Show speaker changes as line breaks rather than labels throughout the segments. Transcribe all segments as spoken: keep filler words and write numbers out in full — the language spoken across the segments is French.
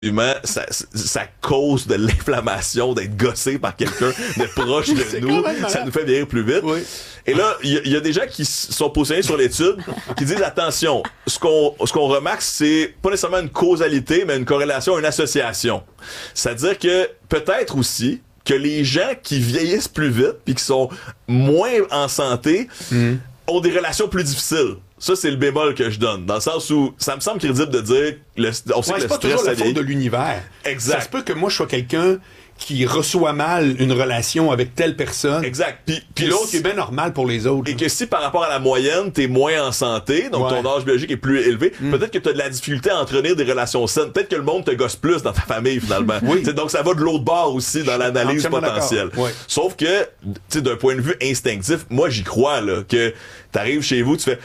Ça, ça cause de l'inflammation d'être gossé par quelqu'un de proche de nous. Ça nous fait vieillir plus vite. Oui. Et là, il y, y a des gens qui sont positionnés sur l'étude qui disent attention, ce qu'on ce qu'on remarque, c'est pas nécessairement une causalité, mais une corrélation, une association. C'est-à-dire que peut-être aussi que les gens qui vieillissent plus vite puis qui sont moins en santé mmh. ont des relations plus difficiles. Ça, c'est le bémol que je donne. Dans le sens où ça me semble crédible de dire le, on sait
ouais,
que le
c'est pas
stress,
toujours la
ça
faute de l'univers.
Exact.
Ça se peut que moi, je sois quelqu'un qui reçoit mal une relation avec telle personne.
Exact. Puis,
puis l'autre si, est bien normal pour les autres.
Et là. Que si par rapport à la moyenne, t'es moins en santé, donc ouais. ton âge biologique est plus élevé, mm. peut-être que t'as de la difficulté à entretenir des relations saines. Peut-être que le monde te gosse plus dans ta famille, finalement. Oui. T'sais, donc ça va de l'autre bord aussi dans l'analyse potentielle. Ouais. Sauf que, d'un point de vue instinctif, moi, j'y crois, là, que t'arrives chez vous, tu fais...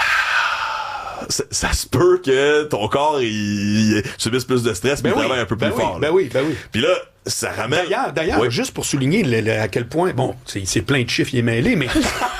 Ça, ça se peut que ton corps il, il subisse plus de stress mais ben oui, travaille un peu plus
ben
fort.
Oui, ben oui, ben oui.
Puis là, ça ramène...
D'ailleurs, d'ailleurs oui. juste pour souligner le, le, à quel point, bon, c'est, c'est plein de chiffres, il est mêlé, mais...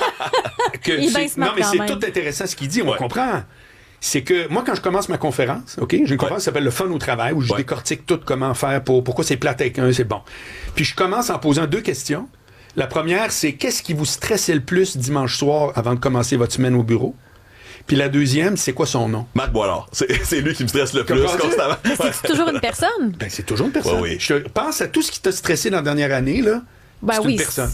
que
il
c'est, non, mais c'est même. Tout intéressant ce qu'il dit, on ouais. comprend. C'est que moi, quand je commence ma conférence, OK, j'ai une conférence ouais. qui s'appelle Le fun au travail, où je ouais. décortique tout comment faire, pour pourquoi c'est plate avec un, c'est bon. Puis je commence en posant deux questions. La première, c'est qu'est-ce qui vous stressait le plus dimanche soir avant de commencer votre semaine au bureau? Puis la deuxième, c'est quoi son nom?
Marc Boilard. C'est, c'est lui qui me stresse le plus constamment.
Mais c'est toujours une personne?
Ben, c'est toujours une personne.
Ouais, oui.
Je pense à tout ce qui t'a stressé dans la dernière année, là.
Ben
c'est
oui,
une personne.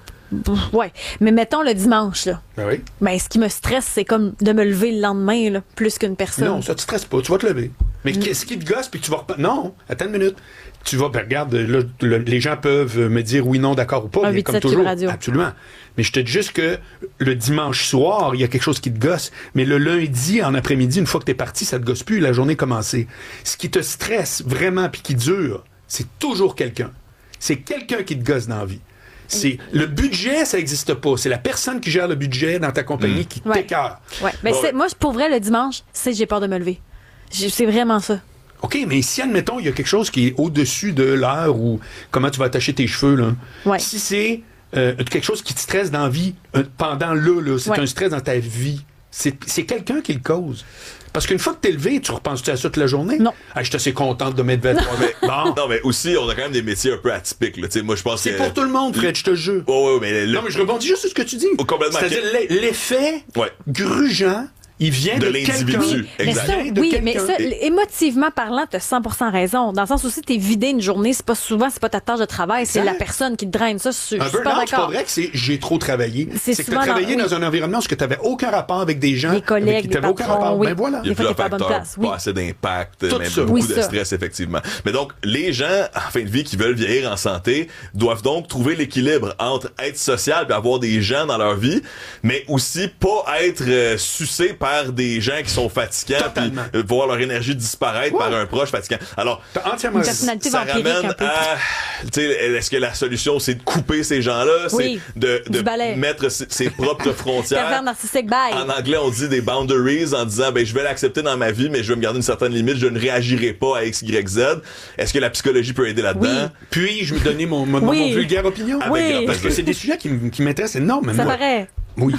Oui. Mais mettons le dimanche, là.
Ben oui.
Ben, ce qui me stresse, c'est comme de me lever le lendemain, là, plus qu'une personne.
Non, ça te stresse pas. Tu vas te lever. Mais mm. qu'est-ce qui te gosse, puis tu vas repa- Non, attends une minute. Tu vas, ben regarde, là, le, les gens peuvent me dire oui, non, d'accord ou pas, mais comme toujours. Absolument. Mais je te dis juste que le dimanche soir, il y a quelque chose qui te gosse. Mais le lundi, en après-midi, une fois que t'es parti, ça te gosse plus, la journée est commencée. Ce qui te stresse vraiment puis qui dure, c'est toujours quelqu'un. C'est quelqu'un qui te gosse dans la vie. C'est, le budget, ça n'existe pas. C'est la personne qui gère le budget dans ta compagnie mmh. qui
ouais.
t'écœure.
Ouais. Ben ouais. C'est, moi, pour vrai, le dimanche, c'est j'ai peur de me lever. J'ai, c'est vraiment ça.
OK, mais si, admettons, il y a quelque chose qui est au-dessus de l'heure ou comment tu vas attacher tes cheveux, là.
Ouais.
Si c'est euh, quelque chose qui te stresse dans la vie euh, pendant là, là c'est ouais. un stress dans ta vie, c'est, c'est quelqu'un qui le cause. Parce qu'une fois que t'es levé, tu repenses-tu à ça toute la journée?
Non.
Ah, je suis assez contente de mettre vêtements.
mais, bon. Non, mais aussi, on a quand même des métiers un peu atypiques. Là. Moi, je pense
c'est
que...
pour tout le monde, Fred, je te jure.
Oh, ouais, mais le...
Non, mais je rebondis juste sur ce que tu dis.
Oh, complètement.
C'est-à-dire que... l'effet ouais. grugeant, il vient de,
de
l'individu.
Mais ça,
de
oui,
quelqu'un.
mais ça, Et... émotivement parlant, tu as cent pour cent raison. Dans le sens où si t'es vidé une journée, c'est pas souvent, c'est pas ta tâche de travail, exact. C'est la personne qui te draine. Ça, je suis pas d'accord.
C'est pas vrai que c'est j'ai trop travaillé.
C'est,
c'est que tu as travaillé dans, dans un environnement où tu n'avais aucun rapport avec des gens.
Des collègues, des patrons,
aucun rapport.
oui.
Ben voilà.
Il y a plusieurs facteurs, oui. pas assez d'impact,
Tout
même
ça.
beaucoup
oui,
de
ça.
stress, effectivement. Mais donc, les gens, en fin de vie, qui veulent vieillir en santé, doivent donc trouver l'équilibre entre être social et avoir des gens dans leur vie, mais aussi pas être euh, sucé par des gens qui sont fatigants, puis euh, voir leur énergie disparaître ouais. par un proche fatigant. Alors,
entièrement
ça ramène à, tu sais, est-ce que la solution c'est de couper ces gens-là,
oui.
c'est de, de mettre ses, ses propres frontières.
narcissique, bye.
En anglais, on dit des boundaries en disant, ben je vais l'accepter dans ma vie, mais je vais me garder une certaine limite, je ne réagirai pas à X, Y, Z. Est-ce que la psychologie peut aider là-dedans?
Oui. Puis-je me donner mon, mon, oui. mon vulgaire opinion?
Avec
oui.
grand
Parce que c'est des sujets qui, qui m'intéressent énormément.
Ça paraît.
Oui.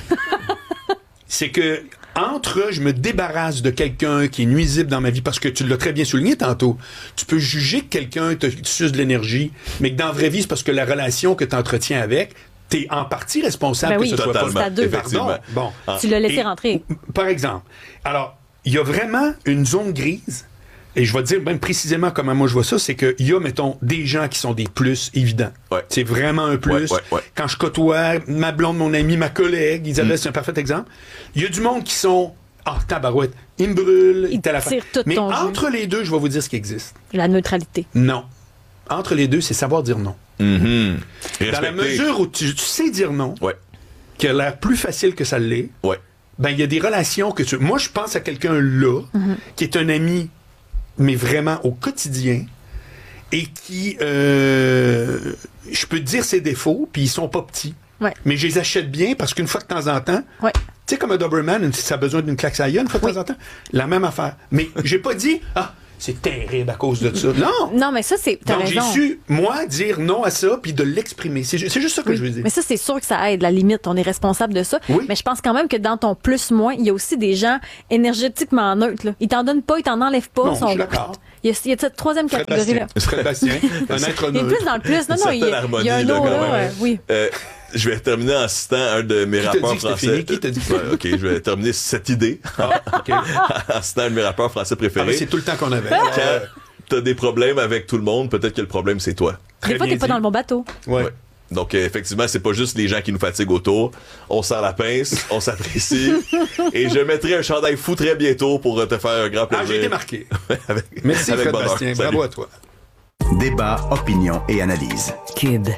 C'est que entre je me débarrasse de quelqu'un qui est nuisible dans ma vie, parce que tu l'as très bien souligné tantôt, tu peux juger que quelqu'un te suce de l'énergie, mais que dans la vraie vie, c'est parce que la relation que tu entretiens avec, t'es en partie responsable
ben oui,
que ce soit pas...
C'est à deux.
Pardon. Bon.
Ah. Tu l'as laissé
et,
rentrer.
Par exemple, alors, il y a vraiment une zone grise, et je vais te dire même précisément comment moi je vois ça, c'est qu'il y a, mettons, des gens qui sont des plus évidents.
Ouais.
C'est vraiment un plus.
Ouais, ouais, ouais.
Quand je côtoie ma blonde, mon ami, ma collègue, Isabelle, mm. c'est un parfait exemple. Il y a du monde qui sont... Ah, oh, tabarouette, il me brûle,
il tire tout
mais
ton
entre
jeu.
Les deux, je vais vous dire ce qui existe.
La neutralité.
Non. Entre les deux, c'est savoir dire non.
Mm-hmm.
Dans la mesure où tu, tu sais dire non,
ouais.
qui a l'air plus facile que ça l'est,
ouais.
ben il y a des relations que tu... Moi, je pense à quelqu'un là, mm-hmm. qui est un ami, mais vraiment au quotidien, et qui... Euh, je peux te dire ses défauts, puis ils sont pas petits.
Ouais.
Mais je les achète bien parce qu'une fois de temps en temps...
Ouais.
Tu sais, comme un Doberman, si ça a besoin d'une claque à la gueule, une fois de oui. temps en temps, la même affaire. Mais j'ai pas dit, ah, c'est terrible à cause de ça. Non!
Non, mais ça, c'est. T'as
Donc,
raison.
j'ai su, moi, dire non à ça, puis de l'exprimer. C'est, c'est juste ça que
oui.
je veux dire.
Mais ça, c'est sûr que ça aide. La limite, on est responsable de ça.
Oui.
Mais je pense quand même que dans ton plus-moins, il y a aussi des gens énergétiquement neutres. Là. Ils t'en donnent pas, ils t'en enlèvent pas.
Non,
sont...
je suis d'accord.
Il y a, il y a cette troisième
Fred
catégorie-là.
Bastien. Fred Bastien, un être
Il est
neutre.
plus dans le plus. Non, non, il y a, il y a un
là,
autre,
quand
là,
même.
oui.
Euh, je vais terminer en citant un de mes
Qui
rappeurs
t'a dit que
français.
c'était fini? Qui t'a dit que
ouais, OK, je vais terminer cette idée
Ah, OK.
en citant un de mes rappeurs français
Ah,
préférés.
mais c'est tout le temps qu'on avait.
Quand t'as des problèmes avec tout le monde, peut-être que le problème, c'est toi.
Très
Des fois,
bien
t'es pas
dit.
dans le bon bateau.
Ouais.
Ouais. Donc, euh, effectivement, c'est pas juste les gens qui nous fatiguent autour. On serre la pince, on s'apprécie. Et je mettrai un chandail fou très bientôt pour te faire un grand plaisir.
Ah, j'ai été marqué.
avec,
Merci,
avec
Fred
bonheur.
Bastien.
Salut.
Bravo à toi.
Débat, opinion et analyse.
Cube.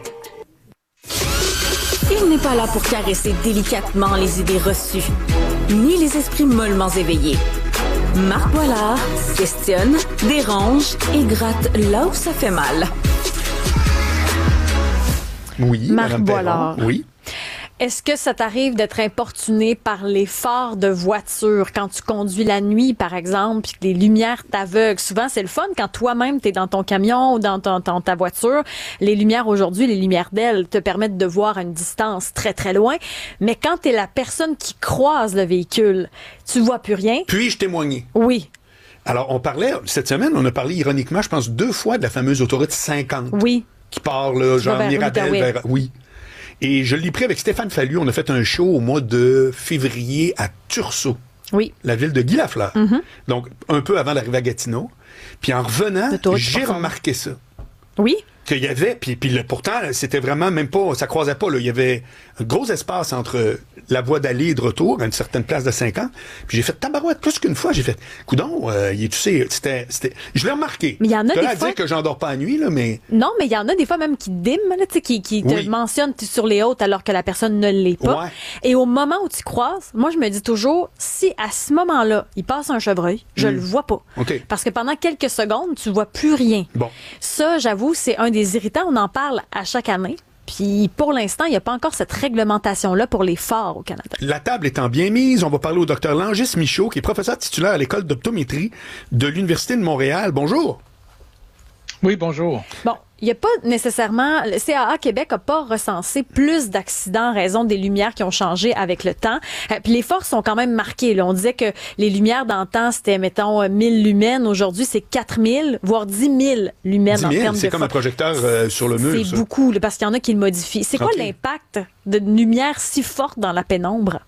Il n'est pas là pour caresser délicatement les idées reçues, ni les esprits mollement éveillés. Marc Boilard questionne, dérange et gratte là où ça fait mal.
Oui,
Marc
Madame
Boilard.
Perron. Oui.
Est-ce que ça t'arrive d'être importuné par les phares de voiture quand tu conduis la nuit, par exemple, puis que les lumières t'aveuglent? Souvent, c'est le fun quand toi-même, t'es dans ton camion ou dans, ton, dans ta voiture. Les lumières aujourd'hui, les lumières d'aile, te permettent de voir à une distance très, très loin. Mais quand t'es la personne qui croise le véhicule, tu vois plus rien.
Puis-je témoigner?
Oui,
Alors, on parlait, cette semaine, on a parlé ironiquement, je pense, deux fois de la fameuse autoroute cinquante.
oui.
Qui part, là, genre
vers
Mirabel
Outaouais.
vers... Oui. Et je l'ai pris avec Stéphane Fallu. On a fait un show au mois de février à Tursault,
Oui.
la ville de Guy Lafleur.
Mm-hmm.
Donc, un peu avant d'arriver à Gatineau. Puis en revenant,
L'autoroute
j'ai
Portland.
remarqué ça.
Oui.
Qu'il y avait, puis, puis le, pourtant, c'était vraiment même pas, ça croisait pas, là. Il y avait un gros espace entre la voie d'aller et de retour, à une certaine place de cinquante. Puis j'ai fait tabarouette plus qu'une fois. J'ai fait, coudon, euh, il est, tu sais, c'était, c'était, je l'ai remarqué.
Mais il y en a
De là
des
à
fois-
dire que j'endors pas la nuit, là, mais
Non, mais il y en a des fois même qui diment, là, tu sais, qui, qui te
Oui.
mentionnent sur les hautes alors que la personne ne l'est pas.
Ouais.
Et au moment où tu croises, moi, je me dis toujours, si à ce moment-là, il passe un chevreuil, je le vois pas.
OK.
Parce que pendant quelques secondes, tu vois plus rien.
bon.
Ça, j'avoue, c'est un des irritants. On en parle à chaque année. Puis pour l'instant, il n'y a pas encore cette réglementation-là pour les phares au Canada.
La table étant bien mise, on va parler au docteur Langis Michaud, qui est professeur titulaire à l'école d'optométrie de l'Université de Montréal. Bonjour.
Oui, bonjour.
Bon, il n'y a pas nécessairement... Le C A A Québec n'a pas recensé plus d'accidents en raison des lumières qui ont changé avec le temps. Euh, puis les forces sont quand même marquées. Là. On disait que les lumières d'antan, c'était, mettons, euh, mille lumens. Aujourd'hui, c'est quatre mille, voire dix mille lumens
dix
en
mille,
termes de...
c'est comme un
force.
projecteur euh, sur le mur.
C'est
ça.
beaucoup, là, parce qu'il y en a qui le modifient. C'est quoi
OK.
l'impact d'une lumière si forte dans la pénombre?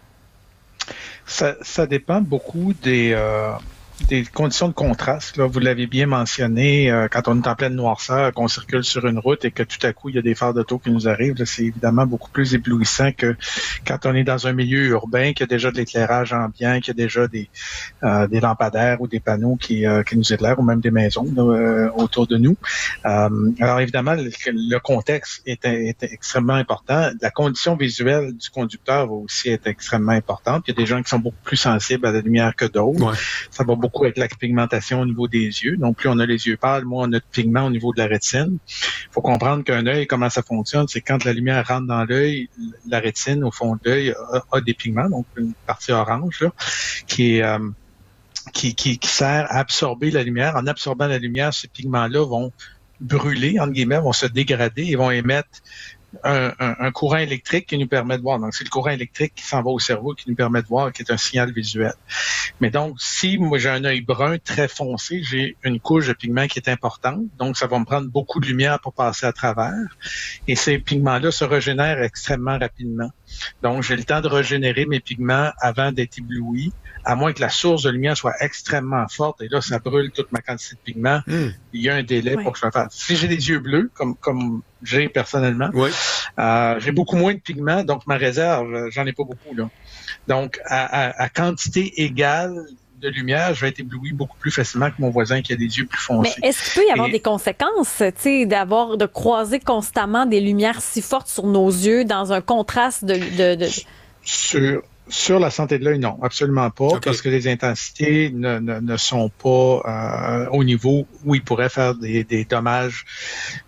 Ça, ça dépend beaucoup des, euh, des conditions de contraste. Là. Vous l'avez bien mentionné, euh, quand on est en pleine noirceur, qu'on circule sur une route et que tout à coup, il y a des phares d'auto qui nous arrivent, là, c'est évidemment beaucoup plus éblouissant que quand on est dans un milieu urbain, qu'il y a déjà de l'éclairage ambiant, qu'il y a déjà des, euh, des lampadaires ou des panneaux qui, euh, qui nous éclairent, ou même des maisons là, euh, autour de nous. Euh, alors évidemment, le, le contexte est, est extrêmement important. La condition visuelle du conducteur va aussi être extrêmement importante. Il y a des gens qui sont beaucoup plus sensibles à la lumière que d'autres.
Ouais.
Ça va beaucoup avec la pigmentation au niveau des yeux. Donc, plus on a les yeux pâles, moins on a de pigment au niveau de la rétine. Il faut comprendre qu'un œil, comment ça fonctionne, c'est quand la lumière rentre dans l'œil, la rétine, au fond de l'œil, a, a des pigments, donc une partie orange, là, qui est... Euh, Qui, qui, qui sert à absorber la lumière. En absorbant la lumière, ces pigments-là vont brûler, entre guillemets, vont se dégrader et vont émettre un, un, un courant électrique qui nous permet de voir. Donc, c'est le courant électrique qui s'en va au cerveau qui nous permet de voir, qui est un signal visuel. Mais donc, si moi j'ai un œil brun très foncé, j'ai une couche de pigments qui est importante. Donc, ça va me prendre beaucoup de lumière pour passer à travers. Et ces pigments-là se régénèrent extrêmement rapidement. Donc, j'ai le temps de régénérer mes pigments avant d'être ébloui, à moins que la source de lumière soit extrêmement forte. Et là, ça brûle toute ma quantité de pigments.
Mm.
Il y a un délai
Ouais.
pour que je le fasse. Si j'ai des yeux bleus, comme comme j'ai personnellement,
Oui.
euh, j'ai beaucoup moins de pigments, donc ma réserve, euh, j'en ai pas beaucoup, là. Donc, à, à, à quantité égale de lumière, je vais être ébloui beaucoup plus facilement que mon voisin qui a des yeux plus
Mais
foncés.
est-ce qu'il peut y avoir
Et-
des conséquences, tu sais, d'avoir, de croiser constamment des lumières si fortes sur nos yeux dans un contraste de... de, de...
Sur, sur la santé de l'œil, non, absolument pas,
OK.
parce que les intensités ne, ne, ne sont pas euh, au niveau où ils pourraient faire des, des dommages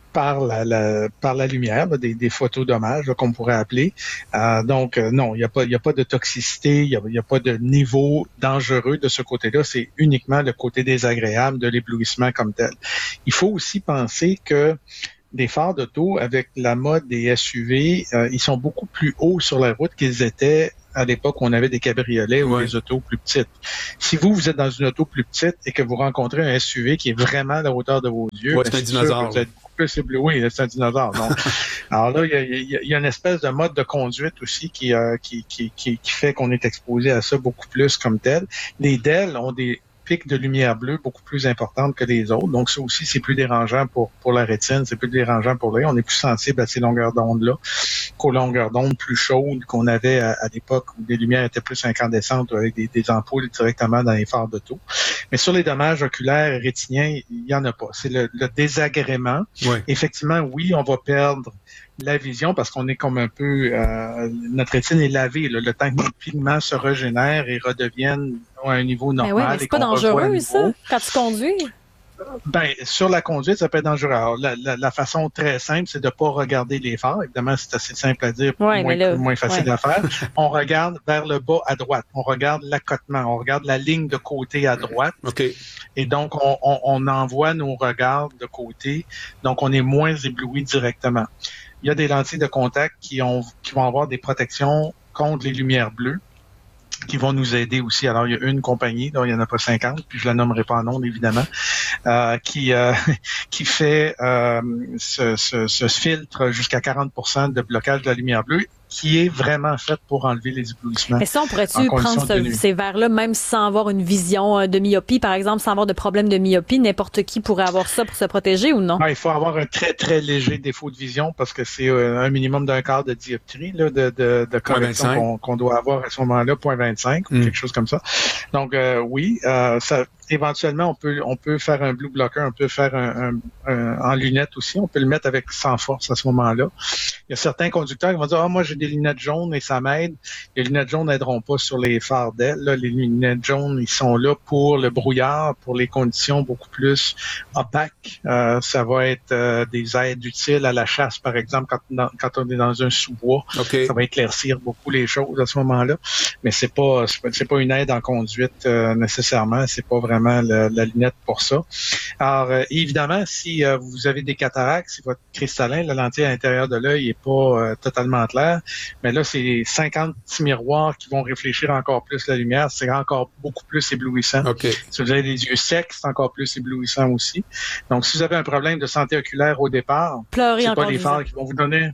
par la, la par la lumière, là, des, des photodommages là, qu'on pourrait appeler. Euh, donc euh, non, il n'y a pas il y a pas de toxicité, il y a, y a pas de niveau dangereux de ce côté-là. C'est uniquement le côté désagréable de l'éblouissement comme tel. Il faut aussi penser que des phares d'auto, avec la mode des S U V, euh, ils sont beaucoup plus hauts sur la route qu'ils étaient à l'époque où on avait des cabriolets ou ouais. des autos plus petites. Si vous, vous êtes dans une auto plus petite et que vous rencontrez un S U V qui est vraiment à la hauteur de vos yeux,
ouais, ben, c'est un dinosaure.
Vous êtes beaucoup plus ébloui. Oui, c'est un dinosaure. Donc, alors là, il y a, y, a, y a une espèce de mode de conduite aussi qui, euh, qui, qui, qui, qui fait qu'on est exposé à ça beaucoup plus comme tel. Les D E L ont des pics de lumière bleue beaucoup plus importantes que les autres. Donc, ça aussi, c'est plus dérangeant pour, pour la rétine, c'est plus dérangeant pour l'œil. On est plus sensible à ces longueurs d'onde-là qu'aux longueurs d'onde plus chaudes qu'on avait à, à l'époque où les lumières étaient plus incandescentes avec des, des ampoules directement dans les phares d'auto. Mais sur les dommages oculaires et rétiniens, il n'y en a pas. C'est le, le désagrément. Ouais. Effectivement, oui, on va perdre la vision parce qu'on est comme un peu... Euh, notre rétine est lavée. Là, le temps que nos pigments se régénèrent et redeviennent à un niveau normal.
Mais oui, mais c'est pas dangereux, ça, quand tu conduis?
Ben, sur la conduite, ça peut être dangereux. Alors, la, la, la façon très simple, c'est de ne pas regarder les phares. Évidemment, c'est assez simple à dire, ouais, moins, là, moins facile ouais. à faire. On regarde vers le bas à droite. On regarde l'accotement. On regarde la ligne de côté à droite.
Okay.
Et donc, on, on, on envoie nos regards de côté. Donc, on est moins ébloui directement. Il y a des lentilles de contact qui, ont, qui vont avoir des protections contre les lumières bleues, qui vont nous aider aussi. Alors, il y a une compagnie, là, il n'y en a pas cinquante, puis je la nommerai pas en nom, évidemment, euh, qui euh, qui fait euh, ce, ce, ce filtre jusqu'à quarante pour cent de blocage de la lumière bleue, qui est vraiment faite pour enlever les éblouissements.
Mais ça, on pourrait-tu prendre ce, ces verres-là, même sans avoir une vision de myopie, par exemple, sans avoir de problème de myopie, n'importe qui pourrait avoir ça pour se protéger ou non?
Ouais, il faut avoir un très, très léger défaut de vision parce que c'est euh, un minimum d'un quart de dioptrie là, de, de, de correction qu'on, qu'on doit avoir à ce moment-là, zéro virgule vingt-cinq mm. ou quelque chose comme ça. Donc, euh, oui, euh, ça... Éventuellement, on peut on peut faire un blue blocker, on peut faire un, un, un en lunettes aussi, on peut le mettre avec sans force à ce moment-là. Il y a certains conducteurs qui vont dire ah moi j'ai des lunettes jaunes et ça m'aide. Les lunettes jaunes n'aideront pas sur les phares d'A L. Là, les lunettes jaunes ils sont là pour le brouillard, pour les conditions beaucoup plus opaques. Euh, ça va être euh, des aides utiles à la chasse par exemple quand dans, quand on est dans un sous-bois. Okay. Ça va éclaircir beaucoup les choses à ce moment-là. Mais c'est pas c'est pas, c'est pas une aide en conduite euh, nécessairement. C'est pas vraiment La, la lunette pour ça. Alors, euh, évidemment, si euh, vous avez des cataractes, si votre cristallin, la lentille à l'intérieur de l'œil est pas euh, totalement claire, mais là, c'est cinquante petits miroirs qui vont réfléchir encore plus la lumière. C'est encore beaucoup plus éblouissant. Okay. Si vous avez des yeux secs, c'est encore plus éblouissant aussi. Donc, si vous avez un problème de santé oculaire au départ,
Pleurer
c'est
en
pas
conduisant.
Les phares qui vont vous donner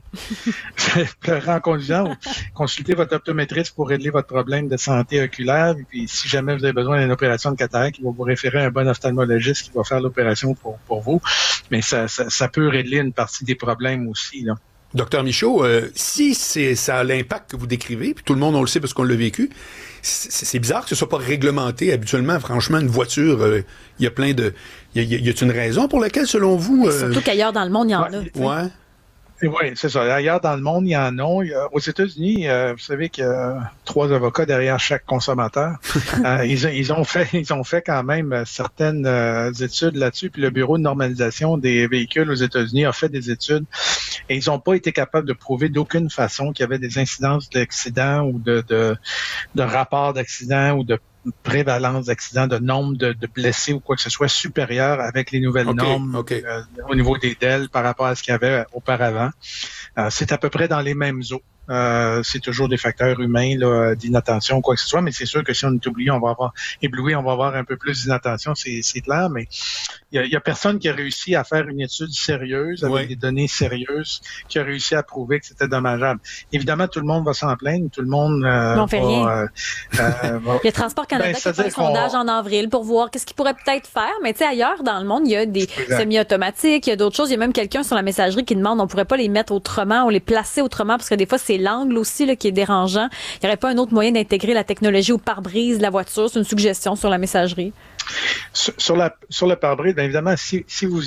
pleurer en conduisant ou consulter votre optométriste pour régler votre problème de santé oculaire. Et puis, si jamais vous avez besoin d'une opération de cataracte, il va vous référer à un bon ophtalmologiste qui va faire l'opération pour, pour vous. Mais ça, ça, ça peut régler une partie des problèmes aussi, là.
Docteur Michaud, euh, si c'est ça a l'impact que vous décrivez, puis tout le monde on le sait parce qu'on l'a vécu, c'est, c'est bizarre que ce soit pas réglementé habituellement. Franchement, une voiture, il euh, y a plein de, il y, y, y a une raison pour laquelle, selon vous,
euh... surtout qu'ailleurs dans le monde il y en
ouais,
a.
Ouais. Oui, c'est ça. Ailleurs dans le monde, il y en a. Il y a aux États-Unis, euh, vous savez qu'il y a trois avocats derrière chaque consommateur. euh, ils, ils ont fait, ils ont fait quand même certaines euh, études là-dessus. Puis le Bureau de normalisation des véhicules aux États-Unis a fait des études et ils n'ont pas été capables de prouver d'aucune façon qu'il y avait des incidences d'accidents ou de, de, de rapports d'accidents ou de prévalence d'accidents, de nombre de, de blessés ou quoi que ce soit supérieur avec les nouvelles okay, normes okay. Euh, au niveau des D E L par rapport à ce qu'il y avait auparavant. Euh, c'est à peu près dans les mêmes eaux. Euh, c'est toujours des facteurs humains là, d'inattention, quoi que ce soit, mais c'est sûr que si on est oublié, on va avoir ébloui, on va avoir un peu plus d'inattention, c'est, c'est clair, mais il y a, y a personne qui a réussi à faire une étude sérieuse, avec oui. des données sérieuses, qui a réussi à prouver que c'était dommageable. Évidemment, tout le monde va s'en plaindre, tout le monde euh,
on fait
va,
rien.
Euh, euh, va...
Le Transport Canada ben, qui fait un sondage en avril pour voir qu'est-ce qu'il pourrait peut-être faire, mais tu sais, ailleurs dans le monde, il y a des semi-automatiques, il y a d'autres choses, il y a même quelqu'un sur la messagerie qui demande on pourrait pas les mettre autrement ou les placer autrement, parce que des fois, c'est l'angle aussi là, qui est dérangeant. Il n'y aurait pas un autre moyen d'intégrer la technologie au pare-brise de la voiture? C'est une suggestion sur la messagerie.
Sur, sur, la, sur le pare-brise, bien évidemment, si, si vous en,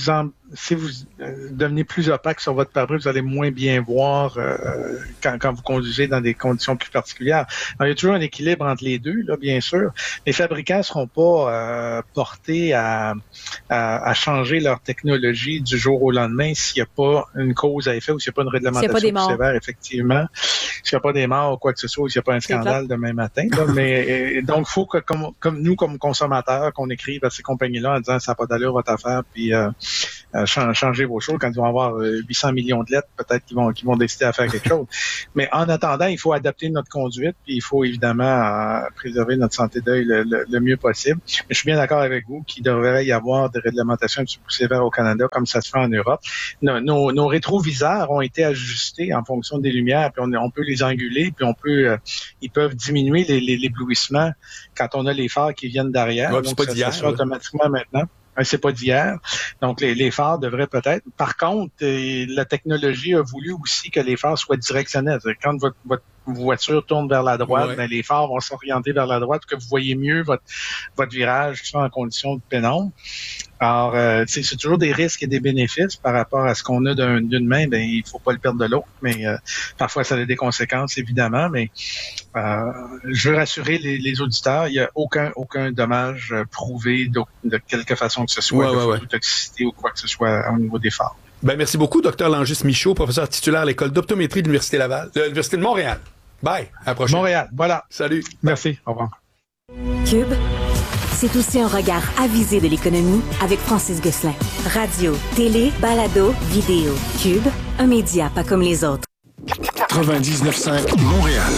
si vous euh, devenez plus opaque sur votre pare-brise, vous allez moins bien voir euh, quand, quand vous conduisez dans des conditions plus particulières. Alors, il y a toujours un équilibre entre les deux, là, bien sûr. Les fabricants ne seront pas euh, portés à, à, à changer leur technologie du jour au lendemain s'il n'y a pas une cause à effet ou s'il n'y a pas une réglementation plus sévère, effectivement. S'il n'y a pas des morts ou quoi que ce soit, ou s'il n'y a pas un scandale demain matin. Là, mais et, donc, il faut que, comme, comme nous, comme consommateurs, qu'on écrive à ces compagnies-là en disant ça n'a pas d'allure votre affaire, puis euh, euh, changer vos choses. Quand ils vont avoir euh, huit cents millions de lettres, peut-être qu'ils vont, qu'ils vont décider à faire quelque chose. Mais en attendant, il faut adapter notre conduite, puis il faut évidemment euh, préserver notre santé d'œil le, le, le mieux possible. Mais je suis bien d'accord avec vous qu'il devrait y avoir des réglementations un petit peu plus sévères au Canada, comme ça se fait en Europe. Nos, nos, nos rétroviseurs ont été ajustés en fonction des lumières, puis on, on peut les anguler, puis on peut, euh, ils peuvent diminuer les, les, l'éblouissement quand on a les phares qui viennent derrière.
Ouais,
donc,
c'est pas
ça,
d'hier,
ça se fait automatiquement maintenant. C'est pas d'hier. Donc, les, les phares devraient peut-être. Par contre, euh, la technologie a voulu aussi que les phares soient directionnels. C'est-à-dire, quand votre, votre voiture tourne vers la droite, ouais. ben, les phares vont s'orienter vers la droite pour que vous voyez mieux votre, votre virage, tout ça en conditions de pénombre. Alors, euh, c'est toujours des risques et des bénéfices par rapport à ce qu'on a d'un, d'une main. Ben, il faut pas le perdre de l'autre, mais euh, parfois ça a des conséquences évidemment. Mais euh, je veux rassurer les, les auditeurs, il y a aucun aucun dommage prouvé de, de quelque façon que ce soit,
ouais,
de
ouais,
phototoxicité ou quoi que ce soit au niveau des phares.
Ben merci beaucoup, docteur Langis Michaud, professeur titulaire à l'école d'optométrie de l'Université Laval, de l'Université de Montréal. Bye, à la prochaine.
Montréal, voilà.
Salut.
Merci. Au revoir.
Cube, c'est aussi un regard avisé de l'économie avec Francis Gosselin. Radio, télé, balado, vidéo. Cube, un média pas comme les autres.
quatre-vingt-dix-neuf cinq Montréal.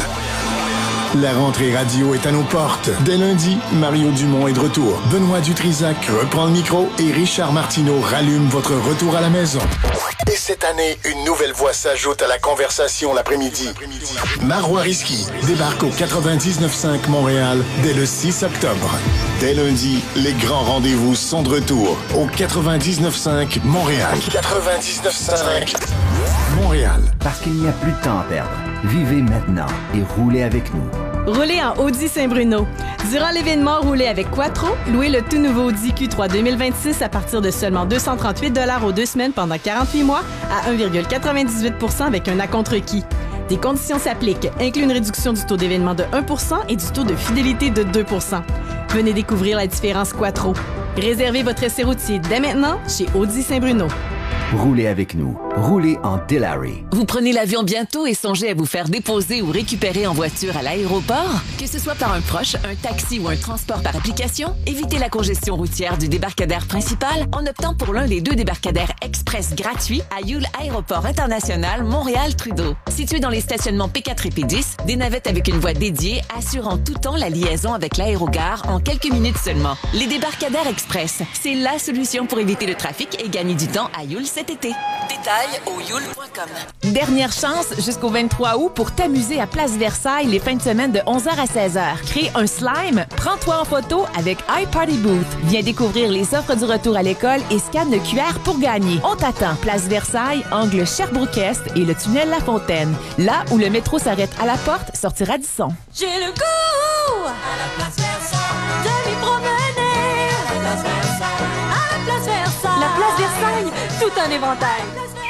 La rentrée radio est à nos portes. Dès lundi, Mario Dumont est de retour. Benoît Dutrisac reprend le micro et Richard Martineau rallume votre retour à la maison. Et cette année, une nouvelle voix s'ajoute à la conversation l'après-midi. Marois Risky débarque au quatre-vingt-dix-neuf cinq Montréal dès le six octobre. Dès lundi, les grands rendez-vous sont de retour au quatre-vingt-dix-neuf cinq Montréal. quatre-vingt-dix-neuf cinq Montréal.
Parce qu'il n'y a plus de temps à perdre. Vivez maintenant et roulez avec nous.
Roulez en Audi Saint-Bruno. Durant l'événement Roulez avec Quattro, louez le tout nouveau Audi Q trois deux mille vingt-six à partir de seulement deux cent trente-huit dollars aux deux semaines pendant quarante-huit mois à un virgule quatre-vingt-dix-huit pour cent avec un acompte requis. Des conditions s'appliquent, inclut une réduction du taux d'événement de un pour cent et du taux de fidélité de deux pour cent. Venez découvrir la différence Quattro. Réservez votre essai routier dès maintenant chez Audi Saint-Bruno.
Roulez avec nous. Roulez en Dilawri.
Vous prenez l'avion bientôt et songez à vous faire déposer ou récupérer en voiture à l'aéroport? Que ce soit par un proche, un taxi ou un transport par application, évitez la congestion routière du débarcadère principal en optant pour l'un des deux débarcadères express gratuits à Yule Aéroport International Montréal-Trudeau. Situé dans les stationnements P quatre et P dix, des navettes avec une voie dédiée assurant tout temps la liaison avec l'aérogare en quelques minutes seulement. Les débarcadères express, c'est la solution pour éviter le trafic et gagner du temps à Yule cet été. Détails au yule point com.
Dernière chance jusqu'au vingt-trois août pour t'amuser à Place Versailles les fins de semaine de onze heures à seize heures. Crée un slime, prends-toi en photo avec iParty Booth. Viens découvrir les offres du retour à l'école et scanne le Q R pour gagner. On t'attend. Place Versailles, angle Sherbrooke-Est et le tunnel La Fontaine. Là où le métro s'arrête à la porte, sortir Radisson.
J'ai le goût à la Place Versailles de m'y promener. À la Place Versailles, à la Place Versailles. La Place Versailles, tout un éventail.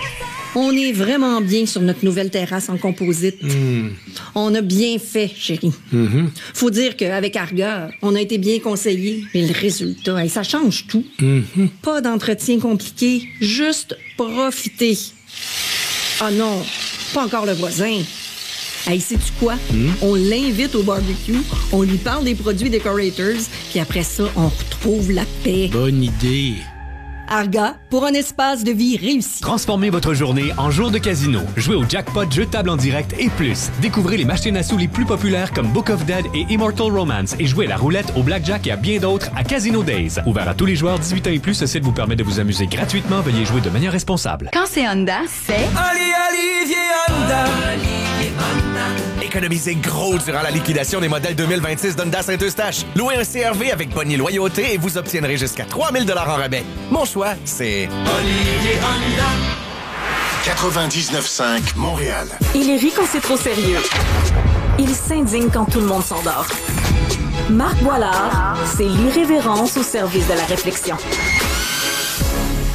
On est vraiment bien sur notre nouvelle terrasse en composite.
Mmh.
On a bien fait, chérie.
Mmh.
Faut dire qu'avec Arga, on a été bien conseillés. Mais le résultat, ça change tout.
Mmh.
Pas d'entretien compliqué, juste profiter. Ah non, pas encore le voisin. Hey, sais-tu quoi?
Mmh.
On l'invite au barbecue, on lui parle des produits Decorators, puis après ça, on retrouve la paix.
Bonne idée.
Arga, pour un espace de vie réussi.
Transformez votre journée en jour de casino. Jouez au jackpot, jeu de table en direct et plus. Découvrez les machines à sous les plus populaires comme Book of Dead et Immortal Romance et jouez à la roulette, au blackjack et à bien d'autres à Casino Days. Ouvert à tous les joueurs dix-huit ans et plus, ce site vous permet de vous amuser gratuitement. Veuillez jouer de manière responsable.
Quand c'est Honda, c'est...
Allez, Olivier Honda! Olivier Honda! Économisez gros durant la liquidation des modèles deux mille vingt-six d'Honda Saint-Eustache. Louez un C R V avec bonnie loyauté et vous obtiendrez jusqu'à trois mille dollars en rabais. Mon choix, c'est Olivier Honda.
quatre-vingt-dix-neuf cinq Montréal.
Il rit quand c'est trop sérieux. Il s'indigne quand tout le monde s'endort. Marc Boilard, c'est l'irrévérence au service de la réflexion.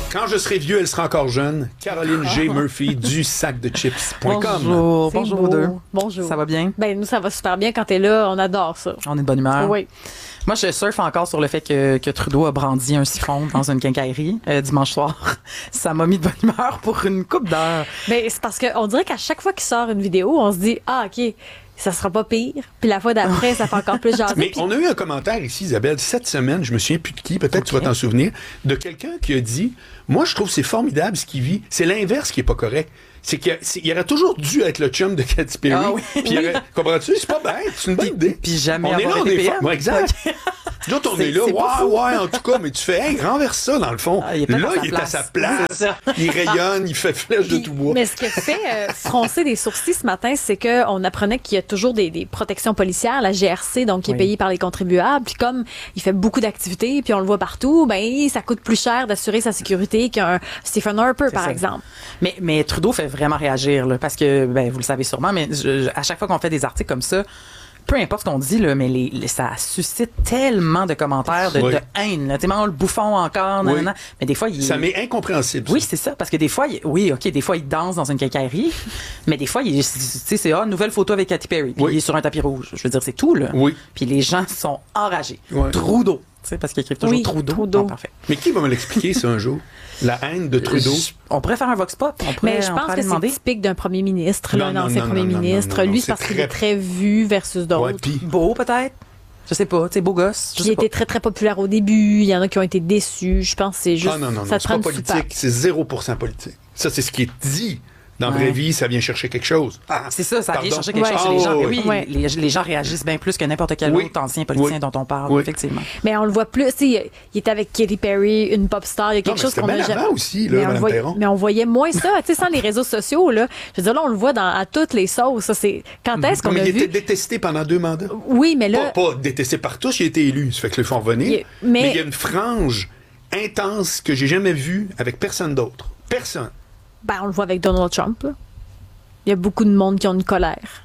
Quand je serai vieux, elle sera encore jeune. Caroline G. Murphy du sac de chips point com.
Bonjour, bonjour vous deux.
Bonjour.
Ça va bien?
Ben, nous, ça va super bien quand t'es là. On adore ça.
On est de bonne humeur.
Oui.
Moi, je surfe encore sur le fait que, que Trudeau a brandi un siphon dans une quincaillerie euh, dimanche soir. Ça m'a mis de bonne humeur pour une couple d'heures.
Ben, c'est parce qu'on dirait qu'à chaque fois qu'il sort une vidéo, on se dit, ah, OK, ça sera pas pire. Puis la fois d'après, ça fait encore plus jaser.
Mais
puis...
on a eu un commentaire ici, Isabelle, cette semaine, je me souviens plus de qui, peut-être okay. tu vas t'en souvenir, de quelqu'un qui a dit, moi, je trouve que c'est formidable ce qu'il vit. C'est l'inverse qui est pas correct. C'est qu'il y, y aurait toujours dû être le chum de Katy Perry. Ah oui. Puis il aurait, comprends-tu? C'est pas bête, c'est une bonne idée.
Puis jamais
on est là, on est fort. Ouais, exact. L'autre, on est, est là, ouais, ouais, en tout cas, mais tu fais, hey, renverse ça dans le fond. Ah, il là, il est à sa place. Il rayonne, il fait flèche de tout bois.
Mais ce qui a fait euh, froncer des sourcils ce matin, c'est qu'on apprenait qu'il y a toujours des, des protections policières, la G R C, donc qui est oui. payée par les contribuables. Puis comme il fait beaucoup d'activités, puis on le voit partout, ben ça coûte plus cher d'assurer sa sécurité qu'un Stephen Harper, c'est par ça. exemple.
Mais, mais Trudeau fait vraiment réagir, là, parce que, ben, vous le savez sûrement, mais je, à chaque fois qu'on fait des articles comme ça, peu importe ce qu'on dit, là, mais les, les, ça suscite tellement de commentaires de, oui. de haine. Tu sais, le bouffon encore, oui. nan, nan, mais des fois... Il...
Ça m'est incompréhensible.
Oui, c'est ça, parce que des fois, il... oui, OK, des fois, il danse dans une quincaillerie, mais des fois, tu sais, c'est ah, nouvelle photo avec Katy Perry, puis oui. il est sur un tapis rouge. Je veux dire, c'est tout, là.
Oui.
Puis les gens sont enragés.
Oui.
Trudeau. Parce qu'ils écrivent toujours
oui,
Trudeau.
Trudeau.
Non, parfait.
Mais qui va me l'expliquer, ça, un jour? La haine de Trudeau?
Je, on pourrait faire un vox pop. On pourrait,
mais je pense que c'est typique d'un premier ministre,
non,
un ancien premier non, ministre. Non, non, non, Lui,
c'est
c'est parce
très...
qu'il est très vu versus d'autres.
Ouais, pis...
Beau, peut-être? Je sais pas. Tu sais, beau gosse.
Puis il était très, très populaire au début. Il y en a qui ont été déçus. Je pense que c'est juste...
Ah non, non, non,
ça
c'est pas politique. C'est zéro pour cent politique. Ça, c'est ce qui est dit. Dans la ouais. vraie vie, ça vient chercher quelque chose. Ah,
c'est ça, ça
pardon.
vient chercher quelque ouais. chose.
Oh,
les, gens, oui, ouais. les, les gens réagissent bien plus que n'importe quel oui. autre ancien politicien oui. dont on parle, oui. effectivement.
Mais on le voit plus. Il était avec Katy Perry, une pop star. Il y a quelque
non,
chose qu'on a
jamais. aussi, là,
mais, on voyait, mais on voyait moins ça, tu sais, sans les réseaux sociaux. Là. Je veux dire, là, on le voit dans, à toutes les sauces. Ça, c'est... Quand est-ce qu'on
mais
a
il
vu...
était détesté pendant deux mandats.
Oui, mais là...
Pas, pas détesté par tous, il a été élu. Ça fait que le font revenir. Il... Mais... mais il y a une frange intense que j'ai jamais vue avec personne d'autre. Personne.
Ben, on le voit avec Donald Trump, là. Il y a beaucoup de monde qui ont une colère.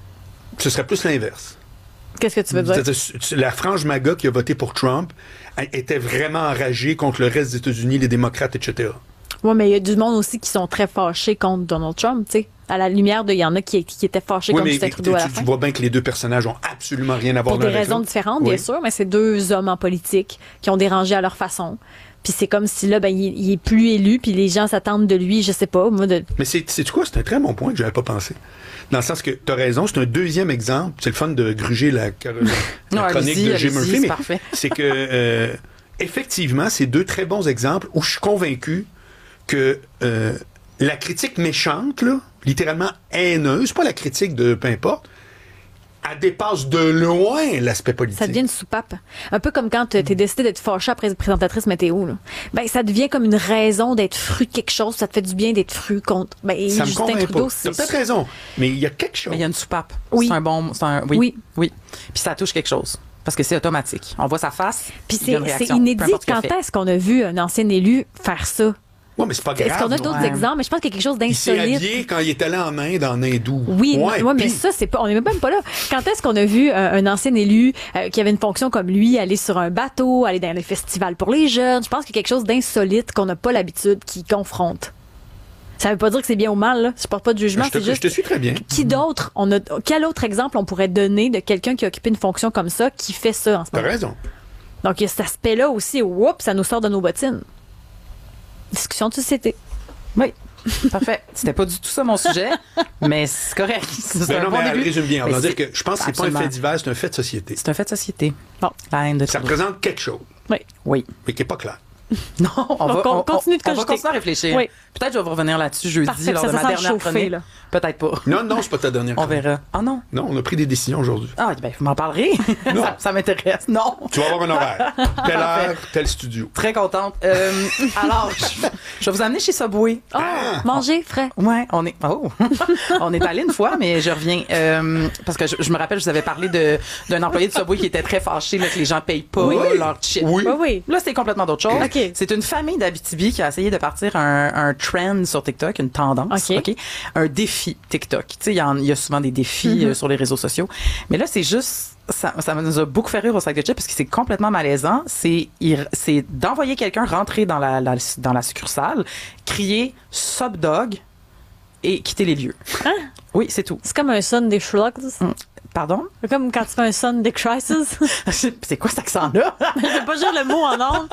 Ce serait plus l'inverse.
Qu'est-ce que tu veux dire?
La frange MAGA qui a voté pour Trump était vraiment enragée contre le reste des États-Unis, les démocrates, et cetera.
Oui, mais il y a du monde aussi qui sont très fâchés contre Donald Trump, tu sais. À la lumière de, il y en a qui, qui étaient fâchés oui, contre Justin Trudeau à la
tu,
fin.
Tu vois bien que les deux personnages ont absolument rien à voir
pour des raisons différentes, oui. bien sûr, mais c'est deux hommes en politique qui ont dérangé à leur façon. Puis c'est comme si là, ben, il, il est plus élu, puis les gens s'attendent de lui, je sais pas. Moi de...
Mais c'est, c'est quoi? C'est un très bon point que j'avais pas pensé. Dans le sens que tu as raison, c'est un deuxième exemple. C'est le fun de gruger la, la, la non, chronique de Jim Murphy, mais parfait. C'est que, euh, effectivement, c'est deux très bons exemples où je suis convaincu que euh, la critique méchante, là, littéralement haineuse, pas la critique de peu importe, elle dépasse de loin l'aspect politique.
Ça devient une soupape. Un peu comme quand tu es décidé d'être fâché après être présentatrice météo. Là. Ben, ça devient comme une raison d'être fru de quelque chose. Ça te fait du bien d'être fru contre... Ben,
ça
Justin
me
Trudeau,
pas. Tu as peut-être raison, mais il y a quelque chose.
Mais il y a une soupape.
Oui.
C'est un bon... C'est un, oui, oui. Oui. Puis ça touche quelque chose. Parce que c'est automatique. On voit sa face.
Puis c'est, c'est inédit. Quand est-ce qu'on a vu un ancien élu faire ça?
Oui, mais c'est pas grave.
Est-ce qu'on a d'autres ouais. exemples? Mais je pense qu'il y a quelque chose d'insolite.
Il s'est habillé quand il est allé en Inde, en hindou.
Oui,
ouais,
ouais, mais ça, c'est pas, on n'est même pas là. Quand est-ce qu'on a vu un, un ancien élu euh, qui avait une fonction comme lui aller sur un bateau, aller dans les festivals pour les jeunes? Je pense qu'il y a quelque chose d'insolite qu'on n'a pas l'habitude qui confronte. Ça veut pas dire que c'est bien ou mal, là. Je porte pas de jugement.
Je te,
c'est juste
je te suis très bien.
Qui d'autre, on a, quel autre exemple on pourrait donner de quelqu'un qui a occupé une fonction comme ça, qui fait ça en ce moment?
T'as raison.
Donc, il y a cet aspect-là aussi, oups, ça nous sort de nos bottines. Discussion de société.
Oui, parfait. C'était pas du tout ça mon sujet, mais c'est correct. C'est
ben
un
non,
bon
mais
début.
elle résume bien. On va dire que je pense que c'est
Absolument.
pas un fait divers, c'est un fait de société.
C'est un fait de société. Bon, la haine de
ça
Trudeau.
représente quelque chose.
Oui.
Oui.
Mais qui n'est pas clair.
Non, on, va,
on, continue de
on, on va continuer à réfléchir. Oui. Peut-être que je vais revenir là-dessus jeudi
Parfait,
lors
ça,
de
ça
ma dernière
chauffé,
chronique.
Là.
Peut-être pas.
Non, non, c'est pas ta dernière
on
chronique.
verra. Ah non?
Non, on a pris des décisions aujourd'hui.
Ah, ben, vous m'en parlerez. ça, ça m'intéresse. Non.
Tu vas avoir un horaire. Telle heure, tel studio.
Très contente. Euh, alors, je, je vais vous amener chez Subway.
Oh, ah, manger frais.
Ouais, on est. Oh, on est allé une fois, mais je reviens euh, parce que je, je me rappelle, je vous avais parlé de d'un employé de Subway qui était très fâché là, que les gens payent pas
oui.
leur chip.
Oui.
oui.
Là, c'était complètement d'autre chose.
OK. OK.
C'est une famille d'Abitibi qui a essayé de partir un, un trend sur TikTok, une tendance,
OK.
OK? Un défi TikTok. Tu sais, il y, en- il y a souvent des défis
Mhm.
euh, sur les réseaux sociaux. Mais là, c'est juste... Ça, ça nous a beaucoup fait rire au sac de chips parce que c'est complètement malaisant. C'est, il- c'est d'envoyer quelqu'un rentrer dans la, la- dans la succursale, crier « Sub Dog » et quitter les lieux.
Hein?
Oui, c'est tout.
C'est comme un son des Shrugs.
Pardon?
C'est comme quand tu fais un son des Crisis.
C'est quoi cet accent-là?
Je vais pas dire le mot en ondes.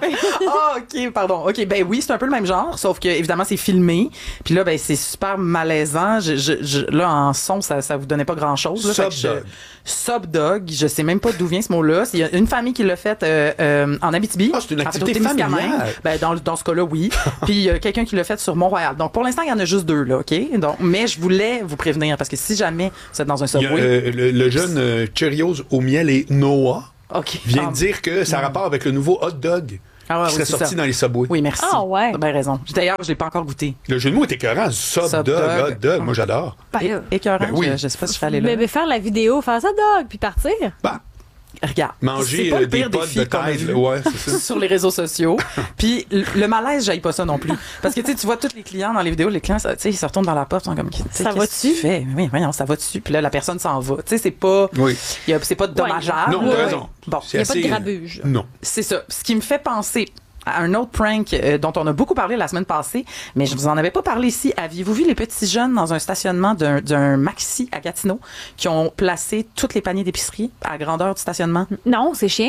Ah, OK, pardon. OK, ben oui, c'est un peu le même genre, sauf que évidemment c'est filmé. Puis là, ben c'est super malaisant. Je, je, je- là, en son, ça, ça vous donnait pas grand-chose. là. Fait que je-
Sub-dog.
Sub-dog. Je sais même pas d'où vient ce mot-là. Il y a une famille qui l'a fait euh, euh, en Abitibi.
Ah, c'est une
En fait,
activité
au Témiscamingue.
familiale.
Ben, dans, le- dans ce cas-là, oui. Puis il y a quelqu'un qui l'a fait sur Mont-Royal. Donc, pour l'instant, il y en a juste deux, là, OK? Donc, mais je voulais vous prévenir parce que si jamais vous êtes dans un
Il y a,
Subway...
euh, le, le jeune euh, Cheerios au miel et Noah
OK.
vient
Ah,
de dire que ça a rapport avec le nouveau hot dog
Ah ouais,
qui
oui,
serait
c'est
sorti
ça.
dans les Subway.
Oui, merci.
Ah ouais.
T'as bien raison. D'ailleurs, je l'ai pas encore goûté.
Le jeu de mots est écœurant. Sub,
Sub
dog,
dog.
hot dog. Moi, j'adore.
É- Écœurant,
Ben oui.
je, je sais pas si je vais aller là.
Mais, mais faire la vidéo, faire ça dog, puis partir.
Bah,
Regarde.
manger
c'est pas
euh,
le
des
pire
potes
défi
de
qu'on a
taille.
vu
Ouais, c'est ça.
sur les réseaux sociaux. Puis le le malaise, j'aille pas ça non plus. Parce que tu sais, tu vois tous les clients dans les vidéos, les clients, ça, tu sais, ils se retournent dans la porte, ils sont comme, tu sais,
Ça
qu'est-ce
va-tu?
que tu fais? Oui, voyons, ça va dessus. Puis là, la personne s'en va. Tu sais, c'est pas,
Oui.
y a- c'est pas dommageable.
Non, t'as raison.
Bon,
C'est
Il n'y a pas de
assez, euh,
grabuge.
Non.
c'est ça. Ce qui me fait penser à un autre prank euh, dont on a beaucoup parlé la semaine passée, mais je vous en avais pas parlé ici. Aviez-vous vu les petits jeunes dans un stationnement d'un, d'un Maxi à Gatineau qui ont placé tous les paniers d'épicerie à grandeur du stationnement?
Non, c'est chien.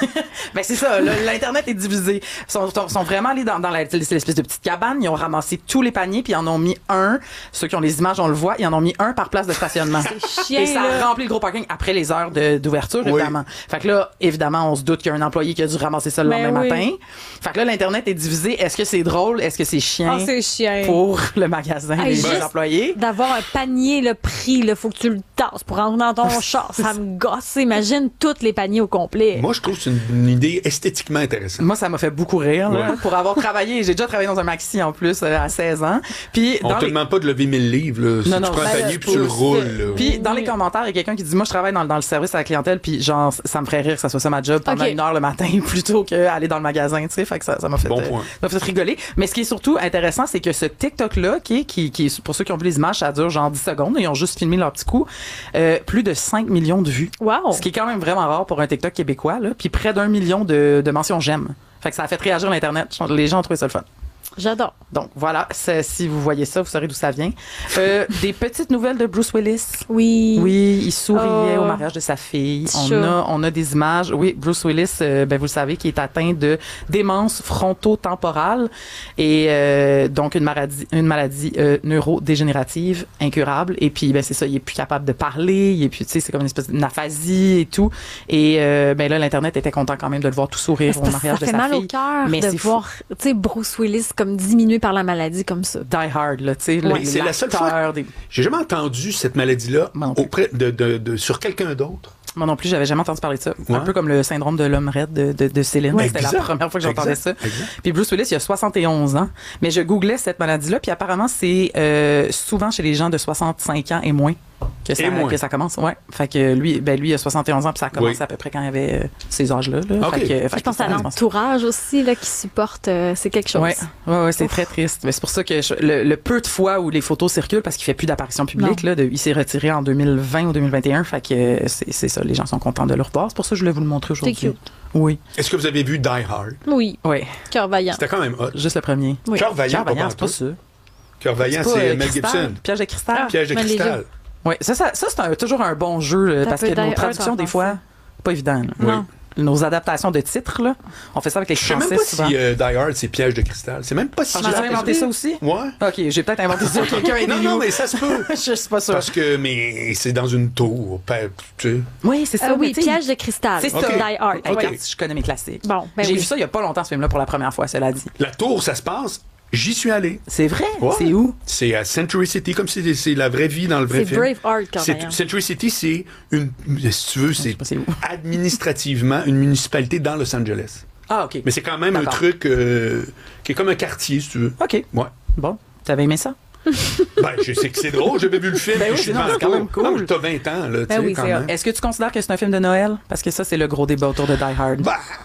Ben c'est ça, là, l'Internet est divisé. Ils sont, sont, sont vraiment allés dans, dans la- l'espèce de petite cabane, ils ont ramassé tous les paniers, puis ils en ont mis un. Ceux qui ont les images, on le voit, ils en ont mis un par place de stationnement.
C'est chien,
Et ça a
là.
rempli le gros parking après les heures de- d'ouverture,
Oui.
évidemment. Fait que là, évidemment, on se doute qu'il y a un employé qui a dû ramasser ça le
Ben
lendemain
oui.
matin. Fait que là, l'Internet est divisé. Est-ce que c'est drôle? Est-ce que c'est chiant
Ah, c'est chien.
pour le magasin,
Hey,
les
juste
employés?
D'avoir un panier, le prix, il faut que tu le tasses pour rentrer dans ton char. Ça me gosse. Imagine tous les paniers au complet.
Moi, je trouve que c'est une, une idée esthétiquement intéressante.
Moi, ça m'a fait beaucoup rire, là,
Ouais.
pour avoir travaillé. J'ai déjà travaillé dans un maxi en plus euh, à seize ans. Puis
On
dans
te
les...
demande pas de lever mille livres. Là. Si
Non,
tu
non,
prends un
ben,
panier puis tu le
pouce.
roules. là.
Puis dans les commentaires, il y a quelqu'un qui dit moi je travaille dans, dans le service à la clientèle puis genre ça me ferait rire que ça soit ça ma job pendant
Ok.
une heure le matin plutôt qu'aller dans le magasin, tu sais. Fait que ça ça m'a fait
Bon
euh,
point.
ça m'a fait rigoler. Mais ce qui est surtout intéressant, c'est que ce TikTok là qui est qui, qui est- pour ceux qui ont vu les images, ça dure genre dix secondes, ils ont juste filmé leur petit coup, euh, plus de cinq millions de vues.
Wow.
Ce qui est quand même vraiment rare pour un TikTok québécois là, puis près d'un million de, de mentions j'aime. Fait que ça a fait réagir l'internet. Les gens ont trouvé ça le fun.
J'adore.
Donc voilà, c'est- si vous voyez ça, vous saurez d'où ça vient. Euh, des petites nouvelles de Bruce Willis.
Oui.
Oui, il souriait
Oh.
au mariage de sa fille.
Petit
On
chat.
a, on a des images. Oui, Bruce Willis, euh, ben vous le savez, qui est atteint de démence frontotemporale et euh, donc une maladie, une maladie euh, neurodégénérative incurable. Et puis ben c'est ça, il est plus capable de parler. Il est plus, tu sais, c'est comme une espèce d'aphasie et tout. Et euh, ben là, l'internet était content quand même de le voir tout sourire
C'est
au
parce que
mariage
ça
de
fait
sa
mal
fille.
au cœur
Mais
de
c'est fou.
voir, tu sais, Bruce Willis comme diminué par la maladie comme ça.
Die Hard, là, tu sais.
Ouais,
le-
c'est la seule fois.
l'acteur des-
J'ai jamais entendu cette maladie-là
Moi non plus.
auprès de, de, de- sur quelqu'un d'autre.
Moi non plus, j'avais jamais entendu parler de ça.
Ouais.
Un peu comme le syndrome de l'homme raide de, de, de Céline.
Ouais,
C'était la
exact.
première fois que j'entendais ça.
Exact, exact.
Puis Bruce Willis, il a soixante et onze ans. Mais je googlais cette maladie-là, puis apparemment, c'est euh, souvent chez les gens de soixante-cinq ans et moins que ça,
Et moins.
que ça commence. Ouais. Fait que lui, ben lui, il a soixante et onze ans, puis ça a commencé
Oui.
à peu près quand il avait euh, ces âges-là. Là.
Ok.
Fait que, fait
Je
que
pense
ça,
à
je pense-
l'entourage aussi là, qui supporte, euh, c'est quelque chose.
Ouais, ouais, ouais, c'est très triste. Mais c'est pour ça que je- le, le peu de fois où les photos circulent, parce qu'il fait plus d'apparitions publiques, là, de, il s'est retiré en deux mille vingt ou deux mille vingt et un. Fait que euh, c'est, c'est ça, les gens sont contents de le revoir. C'est pour ça que je voulais vous le montrer aujourd'hui.
C'est cute.
Oui.
Est-ce que vous avez vu Die Hard?
Oui.
Oui.
Cœur vaillant.
C'était quand même hot.
Juste le premier.
Oui.
Cœur vaillant,
Cœur
pas
vaillant, c'est pas
pantoute.
ça.
Cœur vaillant,
pas,
c'est
euh,
Mel
Cristal,
Gibson.
Piège de cristal.
Ah.
Piège de
mais les
cristal.
Oui, ça, ça, ça c'est un- toujours un bon jeu, là,
Ça
parce
peut
que
Die
nos
Hard
traductions,
en
des fois, pas évident. là.
Non.
Nos adaptations de titres, là, on fait ça avec les
Je sais même
Français
pas
souvent.
si euh, Die Hard, c'est Piège de cristal. C'est même pas si
Ah, j'ai
grave que
inventé ça aussi?
Ouais.
OK, j'ai peut-être inventé ça. Quelqu'un
Non,
aidez-nous.
non, mais ça se peut.
Je suis pas sûre.
Parce que, mais c'est dans une tour. pa- Tu sais.
Oui, c'est ça.
Ah oui,
mais tu sais,
piège de cristal.
C'est
Ok.
ça.
Die Hard.
Hey,
Ok.
regarde, je connais mes classiques.
Bon, ben
J'ai
oui.
vu ça il y a pas longtemps, ce film-là, pour la première fois, cela dit.
La tour, ça se passe. J'y suis allé.
C'est vrai?
Ouais.
C'est où?
C'est à Century City, comme si c'est la vraie vie dans le vrai
C'est
film.
Braveheart quand
C'est-
même.
Century City, c'est une, si tu veux, c'est
sais pas c'est où.
administrativement une municipalité dans Los Angeles.
Ah, OK.
Mais c'est quand même un
D'accord.
truc euh, qui est comme un quartier, si tu veux.
OK.
Ouais.
Bon, t'avais aimé ça?
Ben, je sais que c'est drôle, j'avais vu le film.
Ben
puis
oui,
je suis
c'est- non,
devant
c'est quand
la
même
tour.
cool.
Non, mais t'as vingt ans, là, tu
Ben
sais,
oui,
quand
c'est
même.
Est-ce que tu considères que c'est un film de Noël? Parce que ça, c'est le gros débat autour de Die Hard.
Bah,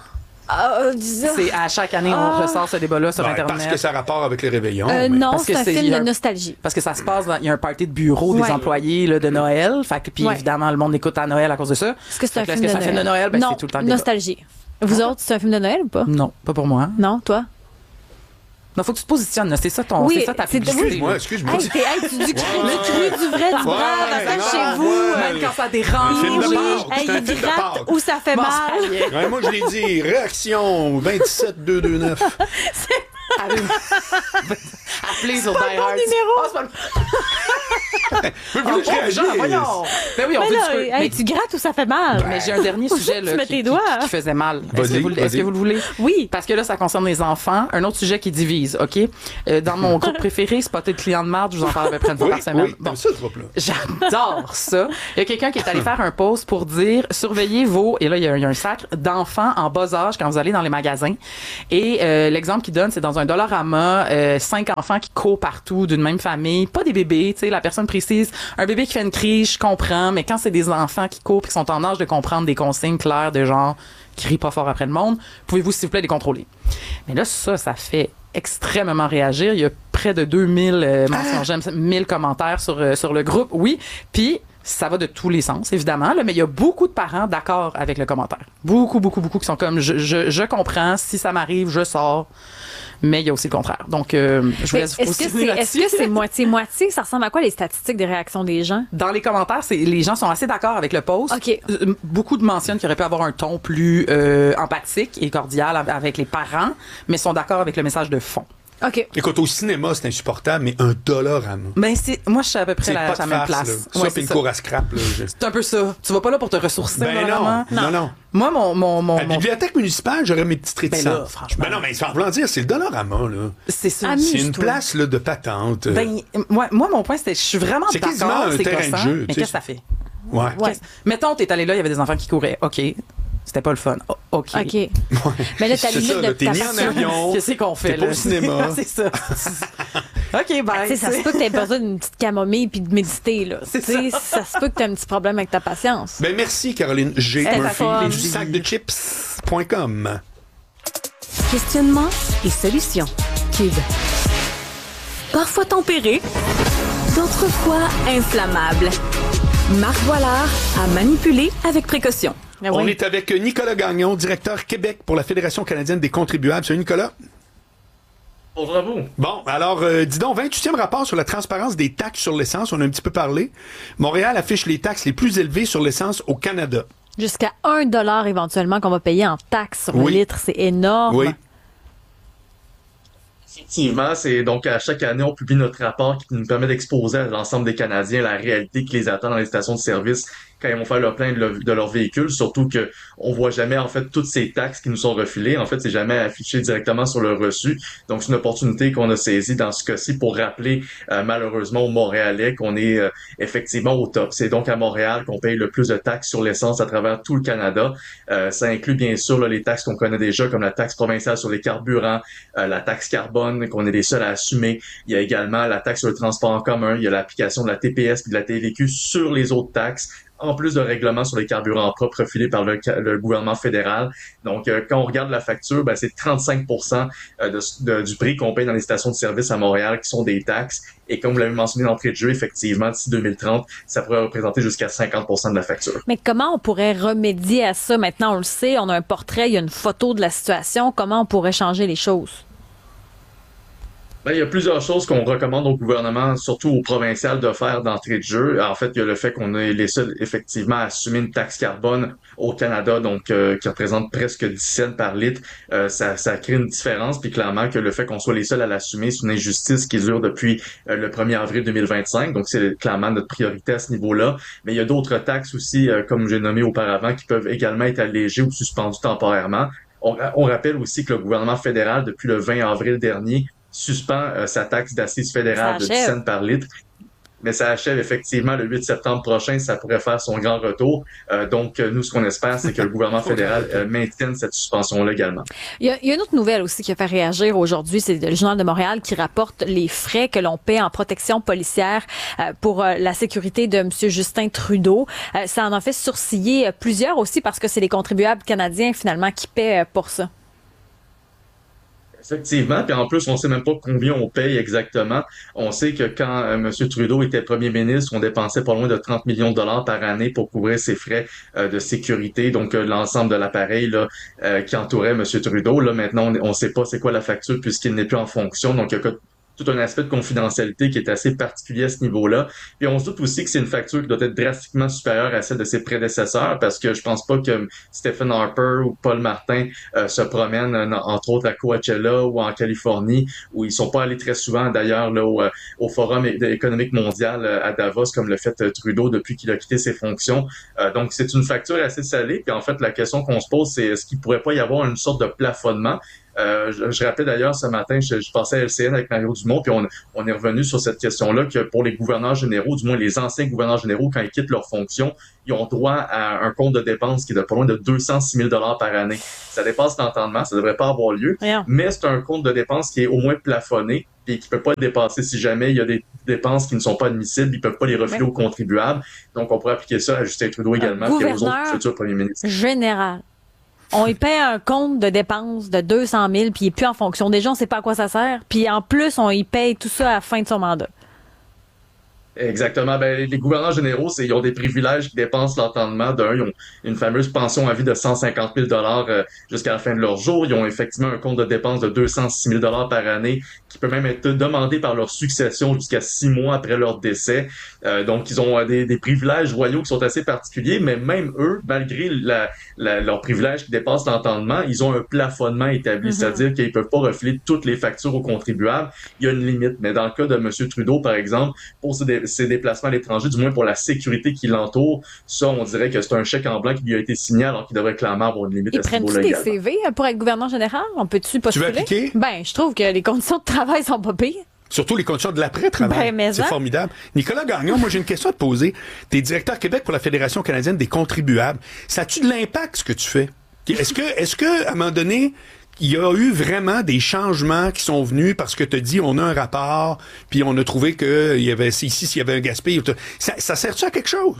Euh,
c'est à chaque année, on ah. ressort ce débat-là sur
ouais,
Internet.
Parce que ça a rapport avec les réveillons.
Euh,
mais...
Non,
parce
c'est un film de nostalgie.
Parce que ça se passe, il y a un party de bureau ouais. des employés là, de Noël. Fait que, puis ouais. évidemment, le monde écoute à Noël à cause de ça.
Est-ce que c'est un,
que,
film,
est-ce
de
que c'est un film de Noël? Ben,
non,
c'est tout le temps le débat.
Nostalgie. Vous autres, c'est un film de Noël ou pas?
Non, pas pour moi.
Non, toi?
Non, faut que tu te positionnes, là. C'est ça ton,
oui,
c'est ça ta publicité.
Excuse-moi, excuse-moi.
Hey, t'es, hey, tu dis du cru, du vrai, du brave, ouais,
non,
chez vous.
Ouais, même quand ça dérange.
Oui,
oui.
Hey,
il dit gratte ou ça fait bon, mal.
Ça ouais, moi, je l'ai dit. Réaction vingt-sept deux deux neuf.
Appelez au Die Hard.
Oh,
c'est pas le Mais vous voulez que je réagisse?
Ben oui, on
mais
veut
là,
du
hey, tu grattes ou ça fait mal?
Mais j'ai un dernier sujet là,
tu mets
qui,
tes doigts.
Qui, qui faisait mal.
Vas-y,
est-ce, que vous, est-ce que vous le voulez?
Oui.
Parce que là, ça concerne les enfants. Un autre sujet qui divise, OK? Euh, dans mon groupe préféré, Spotter le client de marde, je vous en parle à peu près une fois
oui,
par semaine.
Oui, bon. Ça, ce groupe-là.
J'adore ça. Il y a quelqu'un qui est allé faire un post pour dire surveillez vos, et là, il y a, il y a un sac d'enfants en bas âge quand vous allez dans les magasins. Et euh, l'exemple qu'il donne, c'est dans un Dollarama, euh, cinq enfants qui courent partout d'une même famille, pas des bébés, tu sais, la personne précise, un bébé qui fait une crise, je comprends, mais quand c'est des enfants qui courent et qui sont en âge de comprendre des consignes claires de genre, crie pas fort après le monde, pouvez-vous s'il vous plaît les contrôler? Mais là, ça, ça fait extrêmement réagir. Il y a près de deux mille euh, mentions j'aime, mille commentaires sur, euh, sur le groupe, oui, puis ça va de tous les sens, évidemment, là, mais il y a beaucoup de parents d'accord avec le commentaire. Beaucoup, beaucoup, beaucoup qui sont comme, je, je, je comprends, si ça m'arrive, je sors. Mais il y a aussi le contraire. Donc, euh, je vous laisse vous
est-ce que c'est, est-ce que c'est moitié-moitié? Ça ressemble à quoi les statistiques des réactions des gens?
Dans les commentaires, c'est, les gens sont assez d'accord avec le post.
Okay.
Euh, beaucoup de mentionnent qu'il aurait pu avoir un ton plus euh, empathique et cordial avec les parents, mais sont d'accord avec le message de fond.
OK.
Écoute, au cinéma, c'est insupportable, mais un Dollarama.
Ben, c'est, moi, je suis à peu près la, la même place.
Là. Ça, ouais, puis une cour à scrap. Là, je...
C'est un peu ça. Tu vas pas là pour te ressourcer.
Ben non, non, non.
Moi, mon... mon, mon
à la bibliothèque municipale, j'aurais mes petites réticences.
Ben là, franchement.
Ben non, mais sans vouloir dire, c'est le Dollarama, là.
C'est ça.
C'est une place là, de patente.
Ben, moi, moi, mon point, c'était, je suis vraiment
c'est
d'accord.
C'est quasiment un terrain de jeu.
Mais qu'est-ce que ça fait?
Ouais.
ouais. Mettons, t'es allé là, il y avait des enfants qui couraient. OK. C'était pas le fun. Oh, OK.
OK. Ouais. Mais là, t'as
c'est
limite
ça,
de
là, t'es ni en avion.
Qu'est-ce qu'on fait,
t'es
là?
Pas au cinéma.
C'est ça. OK, bye.
Ben, ça se peut que t'aies besoin d'une petite camomille puis de méditer, là.
C'est
ça. Ça se peut que t'aies un petit problème avec ta patience.
Ben, merci, Caroline G. Murphy, du sac de chips point com.
Questionnement et solutions. Cube. Parfois tempéré, d'autres fois inflammable. Marc Boilard a manipulé avec précaution.
Ah oui.
On est avec Nicolas Gagnon, directeur Québec pour la Fédération canadienne des contribuables. Salut Nicolas.
Bonjour à vous.
Bon, alors, euh, dis donc, vingt-huitième rapport sur la transparence des taxes sur l'essence. On a un petit peu parlé. Montréal affiche les taxes les plus élevées sur l'essence au Canada.
Jusqu'à un dollar éventuellement qu'on va payer en taxes sur
oui.
le litre. C'est énorme.
Oui.
Effectivement, c'est donc à chaque année, on publie notre rapport qui nous permet d'exposer à l'ensemble des Canadiens la réalité qui les attend dans les stations de service quand ils vont faire le plein de, le, de leur véhicule, surtout que on voit jamais en fait toutes ces taxes qui nous sont refilées. En fait, c'est jamais affiché directement sur le reçu. Donc, c'est une opportunité qu'on a saisie dans ce cas-ci pour rappeler euh, malheureusement aux Montréalais qu'on est euh, effectivement au top. C'est donc à Montréal qu'on paye le plus de taxes sur l'essence à travers tout le Canada. Euh, ça inclut bien sûr là, les taxes qu'on connaît déjà, comme la taxe provinciale sur les carburants, euh, la taxe carbone qu'on est les seuls à assumer. Il y a également la taxe sur le transport en commun. Il y a l'application de la T P S et de la T V Q sur les autres taxes, en plus de règlements sur les carburants propres refilés par le, le gouvernement fédéral. Donc, euh, quand on regarde la facture, ben, c'est trente-cinq pour cent de, de, du prix qu'on paye dans les stations de service à Montréal qui sont des taxes. Et comme vous l'avez mentionné d'entrée de jeu, effectivement, d'ici deux mille trente, ça pourrait représenter jusqu'à cinquante pour cent de la facture.
Mais comment on pourrait remédier à ça? Maintenant, on le sait, on a un portrait, il y a une photo de la situation. Comment on pourrait changer les choses?
Ben, il y a plusieurs choses qu'on recommande au gouvernement, surtout au provincial, de faire d'entrée de jeu. En fait, il y a le fait qu'on est les seuls, effectivement, à assumer une taxe carbone au Canada, donc euh, qui représente presque dix cents par litre. Euh, ça, ça crée une différence, puis clairement que le fait qu'on soit les seuls à l'assumer, c'est une injustice qui dure depuis euh, le premier avril deux mille vingt-cinq. Donc, c'est clairement notre priorité à ce niveau-là. Mais il y a d'autres taxes aussi, euh, comme j'ai nommé auparavant, qui peuvent également être allégées ou suspendues temporairement. On, on rappelle aussi que le gouvernement fédéral, depuis le vingt avril dernier, suspend euh, sa taxe d'assises fédérale de dix cents par litre. mais ça achève effectivement le huit septembre prochain, ça pourrait faire son grand retour. Euh, donc, nous, ce qu'on espère, c'est que le gouvernement fédéral euh, maintienne cette suspension-là également.
Il y, a, il y a une autre nouvelle aussi qui a fait réagir aujourd'hui, c'est le Journal de Montréal qui rapporte les frais que l'on paie en protection policière euh, pour euh, la sécurité de M. Justin Trudeau. Euh, ça en a fait sourciller plusieurs aussi parce que c'est les contribuables canadiens finalement qui paient euh, pour ça.
Effectivement, puis en plus, on sait même pas combien on paye exactement. On sait que quand euh, M. Trudeau était premier ministre, on dépensait pas loin de trente millions de dollars par année pour couvrir ses frais euh, de sécurité, donc euh, l'ensemble de l'appareil là euh, qui entourait M. Trudeau. Là, maintenant, on ne sait pas c'est quoi la facture puisqu'il n'est plus en fonction, donc il y a tout un aspect de confidentialité qui est assez particulier à ce niveau-là. Puis on se doute aussi que c'est une facture qui doit être drastiquement supérieure à celle de ses prédécesseurs parce que je pense pas que Stephen Harper ou Paul Martin euh, se promènent entre autres à Coachella ou en Californie où ils sont pas allés très souvent d'ailleurs là au, au Forum économique mondial à Davos comme le fait Trudeau depuis qu'il a quitté ses fonctions. Euh, donc c'est une facture assez salée. Puis en fait la question qu'on se pose c'est est-ce qu'il pourrait pas y avoir une sorte de plafonnement? Euh, je, je rappelais d'ailleurs ce matin, je, je passais à L C N avec Mario Dumont, puis on, on est revenu sur cette question-là que pour les gouverneurs généraux, du moins les anciens gouverneurs généraux, quand ils quittent leur fonction, ils ont droit à un compte de dépenses qui est de pas loin de deux cent six mille dollars par année. Ça dépasse l'entendement, ça devrait pas avoir lieu, Rien. mais c'est un compte de dépenses qui est au moins plafonné et qui peut pas dépasser si jamais il y a des dépenses qui ne sont pas admissibles, ils peuvent pas les refiler oui. aux contribuables. Donc on pourrait appliquer ça à Justin Trudeau également et aux autres futurs premiers ministres.
Général. On y paie un compte de dépenses de deux cent mille puis il est plus en fonction. Déjà, on ne sait pas à quoi ça sert. Puis en plus, on y paye tout ça à la fin de son mandat.
Exactement. Ben, les gouverneurs généraux, c'est, ils ont des privilèges qui dépensent l'entendement. D'un, ils ont une fameuse pension à vie de cent cinquante mille dollars euh, jusqu'à la fin de leur jour. Ils ont effectivement un compte de dépenses de deux cent six mille dollars par année qui peut même être demandé par leur succession jusqu'à six mois après leur décès. Euh, donc, ils ont des, des privilèges royaux qui sont assez particuliers, mais même eux, malgré la, la, leurs privilèges qui dépassent l'entendement, ils ont un plafonnement établi, mm-hmm. c'est-à-dire qu'ils peuvent pas refiler toutes les factures aux contribuables. Il y a une limite. Mais dans le cas de M. Trudeau, par exemple, pour ces ses déplacements à l'étranger, du moins pour la sécurité qui l'entoure, ça, on dirait que c'est un chèque en blanc qui lui a été signé alors qu'il devrait clairement avoir une limite
Ils
à ce niveau-là.
Ils prennent-tu des C V pour être gouverneur général? On peut-tu postuler?
Tu veux appliquer?
Ben, je trouve que les conditions de travail sont pas pires.
Surtout les conditions de l'après-travail.
Ben,
c'est formidable. Nicolas Gagnon, moi, j'ai une question à te poser. T'es directeur Québec pour la Fédération canadienne des contribuables. Ça a-tu de l'impact, ce que tu fais? Est-ce que, est-ce que, à un moment donné, il y a eu vraiment des changements qui sont venus parce que tu as dit on a un rapport, puis on a trouvé que il y avait ici s'il y avait un gaspillage. Ça, ça sert-tu à quelque chose?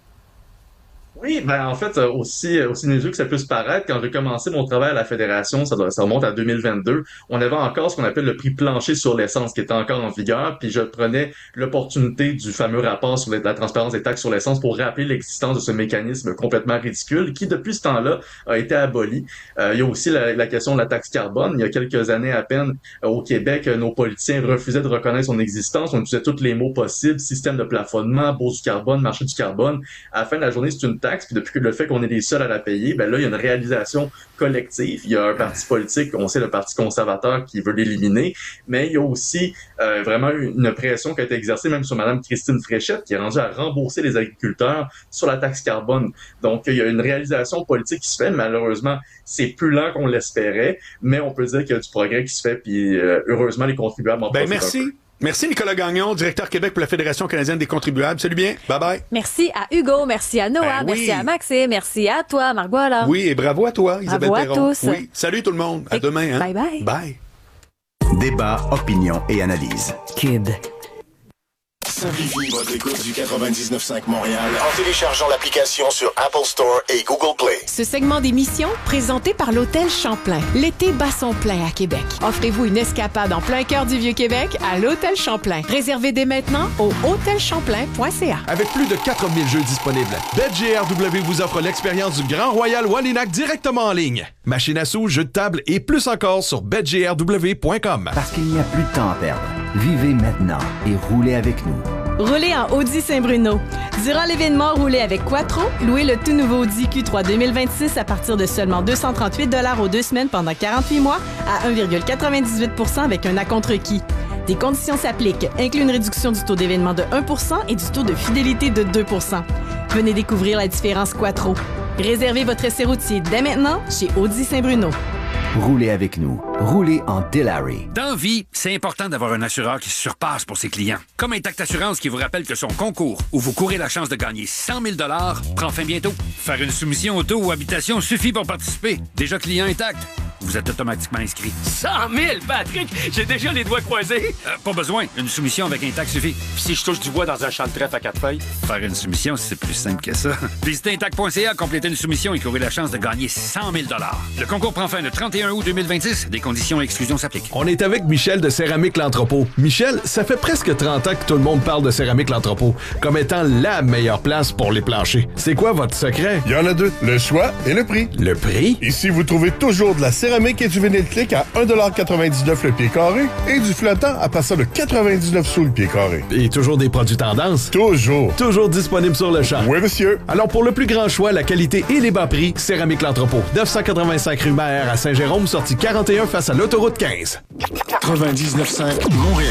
Oui, ben en fait, aussi, aussi niaiseux que ça puisse paraître, quand j'ai commencé mon travail à la Fédération, ça, doit, ça remonte à deux mille vingt-deux, on avait encore ce qu'on appelle le prix plancher sur l'essence qui était encore en vigueur, puis je prenais l'opportunité du fameux rapport sur la transparence des taxes sur l'essence pour rappeler l'existence de ce mécanisme complètement ridicule qui, depuis ce temps-là, a été aboli. Euh, il y a aussi la, la question de la taxe carbone. Il y a quelques années à peine, euh, au Québec, nos politiciens refusaient de reconnaître son existence. On utilisait tous les mots possibles, système de plafonnement, bourse du carbone, marché du carbone. À la fin de la journée, c'est une taxe. Puis depuis que le fait qu'on est les seuls à la payer, ben là, il y a une réalisation collective. Il y a un parti politique, on sait le Parti conservateur qui veut l'éliminer, mais il y a aussi euh, vraiment une pression qui a été exercée même sur Mme Christine Fréchette, qui est rendue à rembourser les agriculteurs sur la taxe carbone. Donc, il y a une réalisation politique qui se fait. Malheureusement, c'est plus lent qu'on l'espérait, mais on peut dire qu'il y a du progrès qui se fait, puis euh, heureusement, les contribuables en
ben,
profitent
merci.
un peu.
Merci Nicolas Gagnon, directeur Québec pour la Fédération canadienne des contribuables. Salut bien, bye bye.
Merci à Hugo, merci à Noah, ben oui. merci à Maxime, merci à toi, Marc Boilard.
Oui, et bravo à toi, Isabelle
Perron.
Bravo
à tous.
Oui, salut tout le monde, à demain. Hein?
Bye bye.
Bye.
Débat, opinion et analyse. Kid.
Simplifie votre écoute du quatre-vingt-dix-neuf cinq Montréal en téléchargeant l'application sur Apple Store et Google Play.
Ce segment d'émission, présenté par l'Hôtel Champlain. L'été bat son plein à Québec. Offrez-vous une escapade en plein cœur du Vieux-Québec à l'Hôtel Champlain. Réservez dès maintenant au hôtel champlain point c a.
Avec plus de quatre mille jeux disponibles, BetGRW vous offre l'expérience du Grand Royal Wallinac directement en ligne. Machine à sous, jeux de table et plus encore sur bet g r w point com.
Parce qu'il n'y a plus de temps à perdre. Vivez maintenant et roulez avec nous.
Roulez en Audi Saint-Bruno. Durant l'événement Roulez avec Quattro, louez le tout nouveau Audi Q trois deux mille vingt-six à partir de seulement deux cent trente-huit dollars aux deux semaines pendant quarante-huit mois à un virgule quatre-vingt-dix-huit pour cent avec un acompte requis. Des conditions s'appliquent, inclut une réduction du taux d'événement de un pour cent et du taux de fidélité de deux pour cent. Venez découvrir la différence Quattro. Réservez votre essai routier dès maintenant chez Audi Saint-Bruno.
Roulez avec nous. Roulez en Dilawri.
Dans vie, c'est important d'avoir un assureur qui se surpasse pour ses clients. Comme Intact Assurance qui vous rappelle que son concours, où vous courez la chance de gagner cent mille dollars, prend fin bientôt. Faire une soumission auto ou habitation suffit pour participer. Déjà client Intact, vous êtes automatiquement inscrit.
cent mille, Patrick! J'ai déjà les doigts croisés!
Euh, pas besoin. Une soumission avec Intact suffit.
Puis si je touche du bois dans un champ de trèfle à quatre feuilles?
Faire une soumission, c'est plus simple que ça. Visitez intact point c a, complétez une soumission et courez la chance de gagner cent mille dollars. Le concours prend fin le trente et un août deux mille vingt-six. Des conditions et exclusions s'appliquent.
On est avec Michel de Céramique L'Entrepôt. Michel, ça fait presque trente ans que tout le monde parle de Céramique L'Entrepôt comme étant la meilleure place pour les planchers. C'est quoi votre secret?
Il y en a deux, le choix et le prix.
Le prix?
Ici, vous trouvez toujours de la céramique et du vinyle clic à un dollar quatre-vingt-dix-neuf le pied carré et du flottant à partir de quatre-vingt-dix-neuf sous le pied carré.
Et toujours des produits tendance?
Toujours.
Toujours disponible sur le champ?
Oui, monsieur.
Alors, pour le plus grand choix, la qualité et les bas prix, Céramique L'Entrepôt. neuf cent quatre-vingt-cinq rue Maher à Saint-Jérôme, sortie quarante et un face à l'autoroute quinze.
quatre-vingt-dix-neuf cinq Montréal.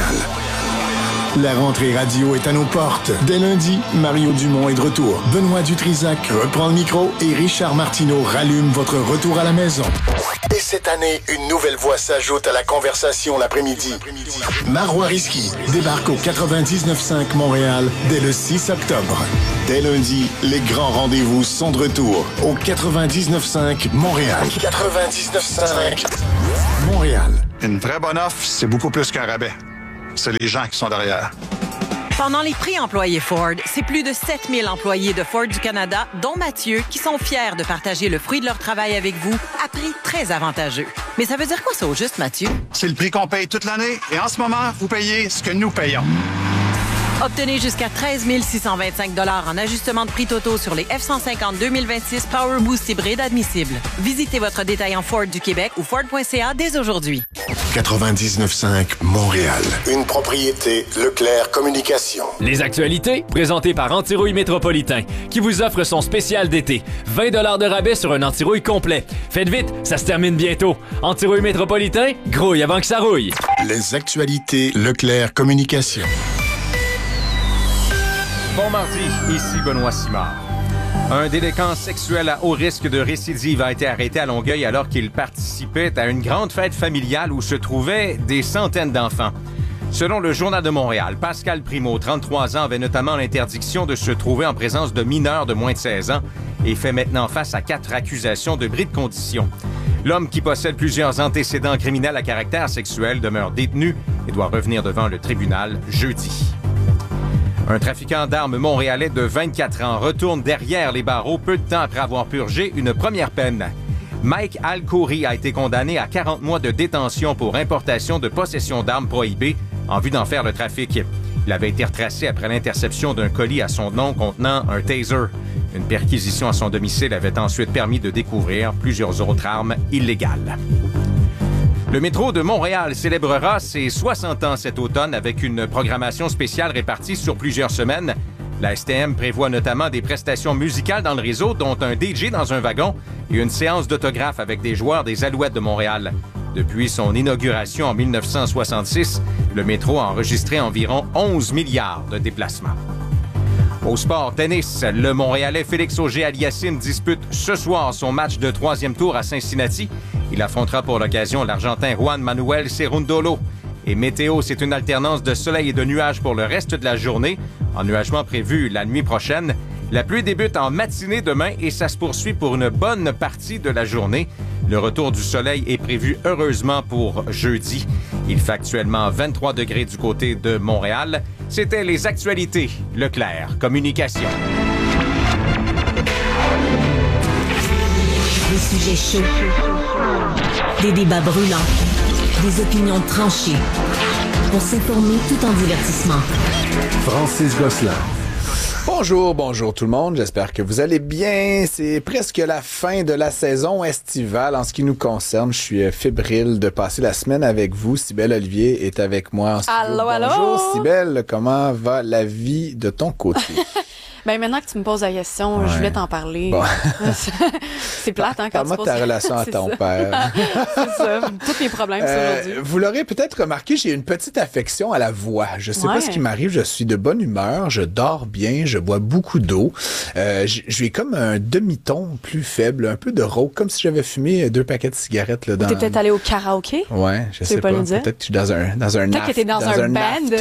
La rentrée radio est à nos portes. Dès lundi, Mario Dumont est de retour. Benoît Dutrisac reprend le micro et Richard Martineau rallume votre retour à la maison. Et cette année, une nouvelle voix s'ajoute à la conversation l'après-midi. Marois Risky débarque au quatre-vingt-dix-neuf cinq Montréal dès le six octobre. Dès lundi, les grands rendez-vous sont de retour au quatre-vingt-dix-neuf cinq Montréal. quatre-vingt-dix-neuf cinq Montréal.
Une vraie bonne offre, c'est beaucoup plus qu'un rabais. C'est les gens qui sont derrière.
Pendant les prix employés Ford, c'est plus de sept mille employés de Ford du Canada, dont Mathieu, qui sont fiers de partager le fruit de leur travail avec vous à prix très avantageux. Mais ça veut dire quoi ça au juste, Mathieu?
C'est le prix qu'on paye toute l'année et en ce moment, vous payez ce que nous payons.
Obtenez jusqu'à treize mille six cent vingt-cinq dollars en ajustement de prix totaux sur les F cent cinquante deux mille vingt-six Power Boost hybride admissibles. Visitez votre détaillant Ford du Québec ou Ford point c a dès aujourd'hui.
quatre-vingt-dix-neuf cinq Montréal. Une propriété Leclerc Communication.
Les actualités, présentées par Antirouille Métropolitain, qui vous offre son spécial d'été. vingt dollars de rabais sur un antirouille complet. Faites vite, ça se termine bientôt. Antirouille Métropolitain, grouille avant que ça rouille.
Les actualités Leclerc Communication.
Bon mardi, ici Benoît Simard. Un délinquant sexuel à haut risque de récidive a été arrêté à Longueuil alors qu'il participait à une grande fête familiale où se trouvaient des centaines d'enfants. Selon le Journal de Montréal, Pascal Primo, trente-trois ans, avait notamment l'interdiction de se trouver en présence de mineurs de moins de seize ans et fait maintenant face à quatre accusations de bris de condition. L'homme qui possède plusieurs antécédents criminels à caractère sexuel demeure détenu et doit revenir devant le tribunal jeudi. Un trafiquant d'armes montréalais de vingt-quatre ans retourne derrière les barreaux peu de temps après avoir purgé une première peine. Mike Alcouri a été condamné à quarante mois de détention pour importation de possession d'armes prohibées en vue d'en faire le trafic. Il avait été retracé après l'interception d'un colis à son nom contenant un taser. Une perquisition à son domicile avait ensuite permis de découvrir plusieurs autres armes illégales. Le métro de Montréal célébrera ses soixante ans cet automne avec une programmation spéciale répartie sur plusieurs semaines. La S T M prévoit notamment des prestations musicales dans le réseau, dont un D J dans un wagon et une séance d'autographes avec des joueurs des Alouettes de Montréal. Depuis son inauguration en mille neuf cent soixante-six, le métro a enregistré environ onze milliards de déplacements. Au sport tennis, le Montréalais Félix Auger-Aliassime dispute ce soir son match de troisième tour à Cincinnati. Il affrontera pour l'occasion l'Argentin Juan Manuel Cerundolo. Et météo, c'est une alternance de soleil et de nuages pour le reste de la journée. Ennuagement prévu la nuit prochaine. La pluie débute en matinée demain et ça se poursuit pour une bonne partie de la journée. Le retour du soleil est prévu heureusement pour jeudi. Il fait actuellement vingt-trois degrés du côté de Montréal. C'était les actualités Leclerc Communication.
Des sujets chauds, des débats brûlants, des opinions tranchées. Pour s'informer tout en divertissement.
Francis Gosselin. Bonjour, bonjour tout le monde. J'espère que vous allez bien. C'est presque la fin de la saison estivale. En ce qui nous concerne, je suis fébrile de passer la semaine avec vous. Cybèle Olivier est avec moi en studio.
Allô, allô.
Bonjour Cybèle, comment va la vie de ton côté?
Ben maintenant que tu me poses la question, ouais. je voulais t'en parler. Bon. C'est plate, hein, quand
Parle-moi
tu
de ta relation à ton
ça.
père.
C'est ça. Tous mes problèmes, c'est
euh,
aujourd'hui.
Vous l'aurez peut-être remarqué, j'ai une petite affection à la voix. Je sais ouais. pas ce qui m'arrive. Je suis de bonne humeur, je dors bien, je bois beaucoup d'eau. Euh, j'ai comme un demi-ton plus faible, un peu de rauque, comme si j'avais fumé deux paquets de cigarettes. Là, dans...
T'es peut-être allé au karaoké?
Ouais, je sais pas. pas. Peut-être que je suis dans un dans un,
af- dans
dans
un,
un
band.
after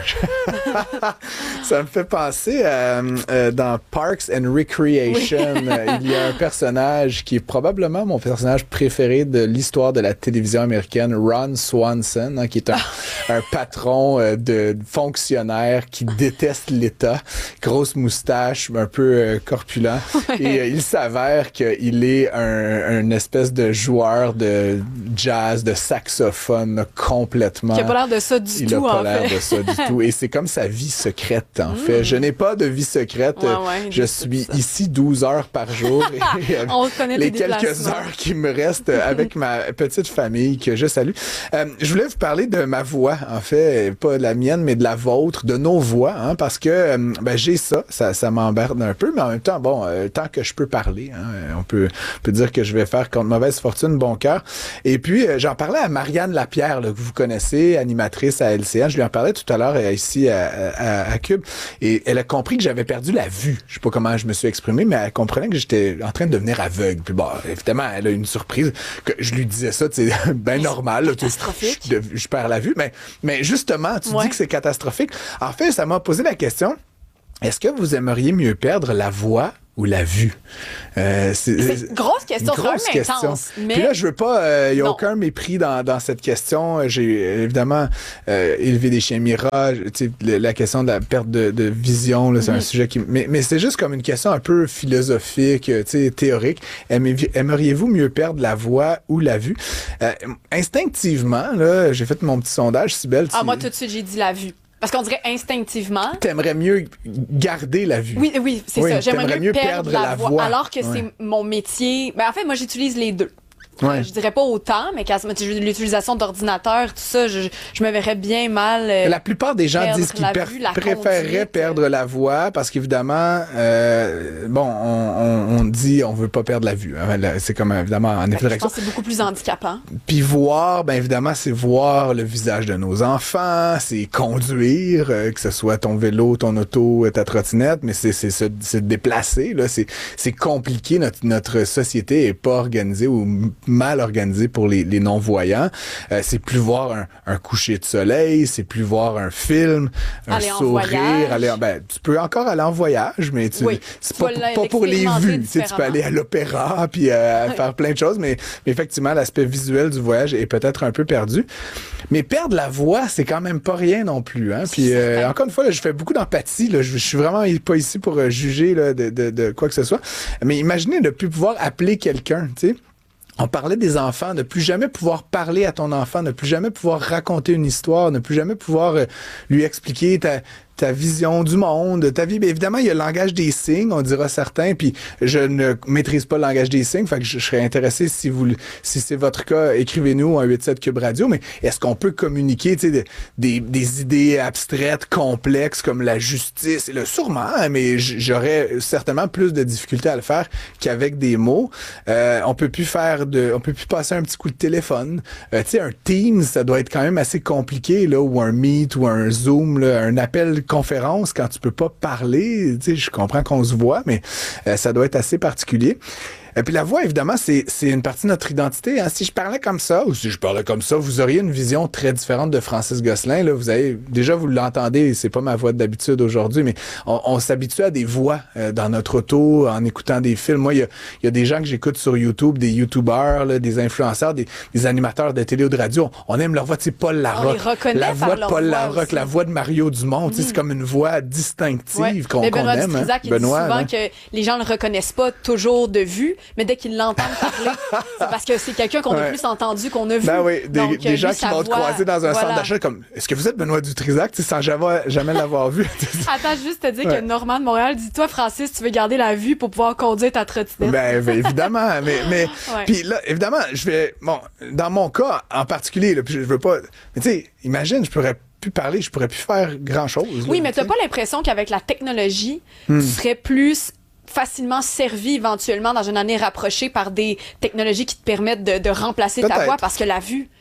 hour. Ça me fait penser à, euh, dans Parks and Recreation, oui. euh, il y a un personnage qui est probablement mon personnage préféré de l'histoire de la télévision américaine, Ron Swanson, hein, qui est un, un patron euh, de fonctionnaire qui déteste l'État, grosse moustache, un peu euh, corpulent, ouais. et euh, il s'avère qu'il est un, un espèce de joueur de jazz, de saxophone complètement.
Qui a pas l'air de ça du
il
tout,
a pas
en
l'air
fait.
de ça du tout. Et c'est comme sa vie secrète, en mmh. fait. Je n'ai pas de vie secrète.
Ouais, ouais,
je suis ça. ici douze heures par jour. Et, et
On connaît
les quelques heures qui me restent avec ma petite famille que je salue. Euh, je voulais vous parler de ma voix, en fait, pas de la mienne, mais de la vôtre, de nos voix, hein, parce que euh, ben, j'ai ça, ça, ça m'emmerde un peu, mais en même temps, bon, euh, tant que je peux parler, hein, on peut, on peut dire que je vais faire contre mauvaise fortune, bon cœur. Et puis, euh, j'en parlais à Marianne Lapierre, là, que vous connaissez, animatrice à L C N. Je lui en parlais tout à l'heure euh, ici à, à, à Cube, et elle a compris que j'avais perdu la vue. Je sais pas comment je me suis exprimé, mais elle comprenait que j'étais en train de devenir aveugle. Puis bon, évidemment, elle a une surprise que je lui disais ça, c'est ben normal. Là,
catastrophique.
Je, je perds la vue, mais, mais justement, tu ouais. dis que c'est catastrophique. En fait, ça m'a posé la question, est-ce que vous aimeriez mieux perdre la voix ou la vue?
Euh, c'est, c'est une grosse question, c'est quand même intense. Mais...
Puis là, je veux pas, il euh, n'y a non. aucun mépris dans, dans cette question. J'ai évidemment euh, élevé des chiens Mira, la question de la perte de, de vision, là, c'est mm-hmm. un sujet qui... Mais, mais c'est juste comme une question un peu philosophique, théorique. Aimeriez-vous mieux perdre la voix ou la vue? Euh, instinctivement, là, j'ai fait mon petit sondage, Cybèle.
Ah,
tu...
moi, tout de suite, j'ai dit la vue. Parce qu'on dirait instinctivement.
T'aimerais mieux garder la vue.
Oui, oui, c'est
oui,
ça. J'aimerais mieux, mieux perdre, perdre la, la voix, voix. Alors que ouais. c'est mon métier. Ben, en fait, moi, j'utilise les deux. Ouais. Je dirais pas autant, mais quand l'utilisation d'ordinateur, tout ça, je, je me verrais bien mal. Euh,
la plupart des gens disent qu'ils per- vue, préféreraient perdre la voix parce qu'évidemment, euh, bon, on, on, on dit on veut pas perdre la vue. Hein, c'est comme évidemment en effet.
Ben, je pense que c'est beaucoup plus handicapant.
Puis voir, ben évidemment, c'est voir le visage de nos enfants, c'est conduire, euh, que ce soit ton vélo, ton auto, ta trottinette, mais c'est c'est se c'est déplacer là, c'est c'est compliqué. Notre notre société est pas organisée ou mal organisé pour les, les non-voyants. Euh, c'est plus voir un, un coucher de soleil, c'est plus voir un film, un
aller
sourire. Aller en, ben, tu peux encore aller en voyage, mais tu,
oui,
c'est pas, pas pour les vues. Tu sais, tu peux aller à l'opéra puis euh, oui. faire plein de choses, mais, mais effectivement, l'aspect visuel du voyage est peut-être un peu perdu. Mais perdre la voix, c'est quand même pas rien non plus. Hein? Puis euh, encore une fois, là, je fais beaucoup d'empathie. Là. Je, je suis vraiment pas ici pour euh, juger là, de, de, de quoi que ce soit. Mais imaginez ne plus pouvoir appeler quelqu'un, tu sais. On parlait des enfants, ne plus jamais pouvoir parler à ton enfant, ne plus jamais pouvoir raconter une histoire, ne plus jamais pouvoir euh, lui expliquer ta, ta vision du monde, ta vie. Bien évidemment, il y a le langage des signes, on dira certains, puis je ne maîtrise pas le langage des signes, fait que je, je serais intéressé si vous, si c'est votre cas, écrivez-nous en huit sept Cube Radio, mais est-ce qu'on peut communiquer, tu sais, des, des, des idées abstraites, complexes, comme la justice, et le sûrement, mais j'aurais certainement plus de difficultés à le faire qu'avec des mots. Euh, on peut plus faire de, on peut plus passer un petit coup de téléphone. Euh, tu sais, un Teams, ça doit être quand même assez compliqué, là, ou un Meet, ou un Zoom, là, un appel conférence quand tu peux pas parler, tu sais, je comprends qu'on se voit, mais euh, ça doit être assez particulier. Et puis la voix, évidemment, c'est c'est une partie de notre identité. Hein. Si je parlais comme ça, ou si je parlais comme ça, vous auriez une vision très différente de Francis Gosselin. Là, vous avez déjà, vous l'entendez, c'est pas ma voix d'habitude aujourd'hui, mais on, on s'habitue à des voix euh, dans notre auto, en écoutant des films. Moi, il y a, y a des gens que j'écoute sur YouTube, des YouTubers, là, des influenceurs, des, des animateurs de télé ou de radio. On, on aime leur voix, tu sais, Paul Larocque.
La
voix de Paul Larocque,
aussi.
La voix de Mario Dumont, mmh. c'est comme une voix distinctive ouais. qu'on
mais
qu'on
Benoît
aime.
Dutrisac,
hein. Benoît,
dit souvent
hein.
que les gens le reconnaissent pas toujours de vue, mais dès qu'ils l'entendent parler, c'est parce que c'est quelqu'un qu'on ouais. a plus entendu qu'on a vu.
Ben oui, des,
Donc,
des gens qui vont te croiser dans un
voilà.
centre d'achat comme « Est-ce que vous êtes Benoît Dutrisac? » sans jamais, jamais l'avoir vu.
Attends, juste te dire
ouais.
que Normand de Montréal dit « Toi, Francis, tu veux garder la vue pour pouvoir conduire ta trottinette. »
Ben, ben évidemment, mais... mais
ouais.
Puis là, évidemment, je vais... Bon, dans mon cas en particulier, là, puis je veux pas... Mais tu sais, imagine, je pourrais plus parler, je pourrais plus faire grand-chose.
Oui,
là,
mais t'as
t'sais.
pas l'impression qu'avec la technologie,
Hmm.
tu serais plus facilement servi éventuellement dans une année rapprochée par des technologies qui te permettent de, de remplacer ta
Peut-être.
voix parce que la vue...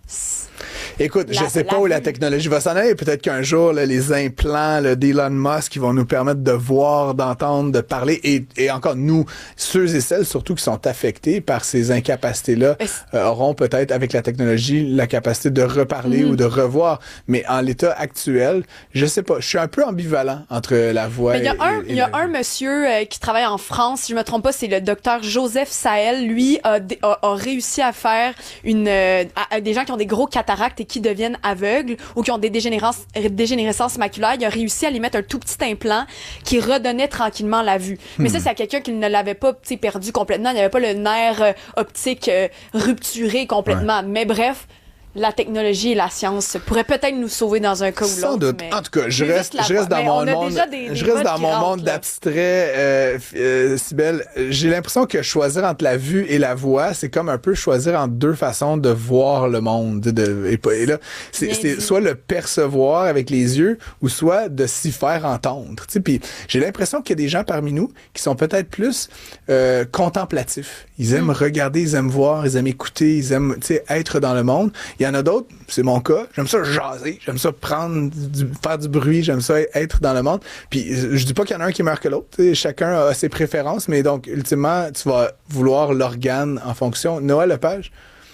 Écoute,
La-
je sais pas
la
où la
vue.
technologie va s'en aller. Peut-être qu'un jour, là, les implants là, d'Elon Musk qui vont nous permettre de voir, d'entendre, de parler. Et, et encore, nous, ceux et celles surtout qui sont affectés par ces incapacités-là, euh, auront peut-être, avec la technologie, la capacité de reparler
Mhm.
ou de revoir. Mais en l'état actuel, je sais pas. Je suis un peu ambivalent entre la voix
Mais il y a
et,
un,
et-
il y a un monsieur euh, qui travaille en France, si je me trompe pas, c'est le docteur Joseph Sahel. Lui a, dé- a, a réussi à faire une euh, à, à des gens qui ont des gros cataractes et qui deviennent aveugles ou qui ont des dégénérances, dégénérescences maculaires. Il a réussi à lui mettre un tout petit implant qui redonnait tranquillement la vue. Mais
Hmm.
ça, c'est à quelqu'un qui ne l'avait pas, tu sais, perdu complètement. Il n'y avait pas le nerf euh, optique euh, rupturé complètement. Mais bref, la technologie et la science pourraient peut-être nous sauver dans un cas ou l'autre.
Sans doute.
mais-
En tout cas, je
mais
reste,
juste la
je reste
voix.
dans
Mais
mon
on a
monde.
déjà des- des
je reste
votes
dans
qui
mon
rentrent,
monde
là.
d'abstrait, euh, euh, Cybèle. J'ai l'impression que choisir entre la vue et la voix, c'est comme un peu choisir entre deux façons de voir le monde. De, et, pas- et là, c'est
Bien
c'est
dit.
soit le percevoir avec les yeux ou soit de s'y faire entendre. Tu sais, puis j'ai l'impression qu'il y a des gens parmi nous qui sont peut-être plus euh, contemplatifs. Ils aiment regarder, ils aiment voir, ils aiment écouter, ils aiment, tu sais, être dans le monde. Il y en a d'autres, c'est mon cas. J'aime ça jaser, j'aime ça prendre, du, faire du bruit, j'aime ça être dans le monde. Puis je dis pas qu'il y en a un qui est meilleur que l'autre. Tu sais, chacun a ses préférences, mais donc ultimement, tu vas vouloir l'organe en fonction. Noël Lepage,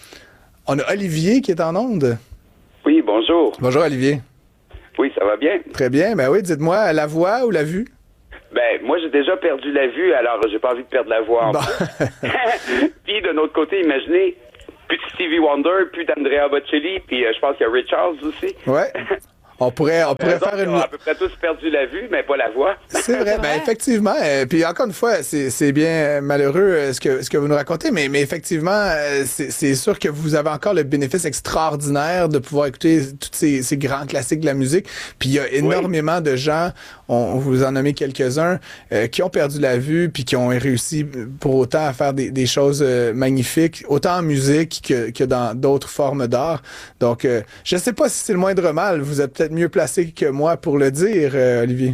on a Olivier qui est en onde.
Oui, bonjour.
Bonjour Olivier.
Oui, ça va bien?
Très bien. Ben oui, dites-moi, la voix ou la vue?
Ben, moi, j'ai déjà perdu la vue, alors j'ai pas envie de perdre la voix.
Bon.
Puis, d'un autre côté, imaginez, plus de Stevie Wonder, plus d'Andrea Bocelli, puis euh, je pense qu'il y a Ray Charles aussi.
Ouais. On pourrait, on pourrait
Eux autres,
faire
ils
une...
ont à peu près tous perdu la vue, mais pas la voix.
C'est vrai, ben effectivement. Euh, puis encore une fois, c'est c'est bien malheureux euh, ce que ce que vous nous racontez, mais mais effectivement, euh, c'est c'est sûr que vous avez encore le bénéfice extraordinaire de pouvoir écouter tous ces, ces grands classiques de la musique. Puis il y a énormément de gens, on, on vous en nommé quelques-uns, euh, qui ont perdu la vue puis qui ont réussi pour autant à faire des, des choses euh, magnifiques, autant en musique que que dans d'autres formes d'art. Donc, euh, je sais pas si c'est le moindre mal. Vous êtes peut-être mieux placé que moi pour le dire, euh, Olivier.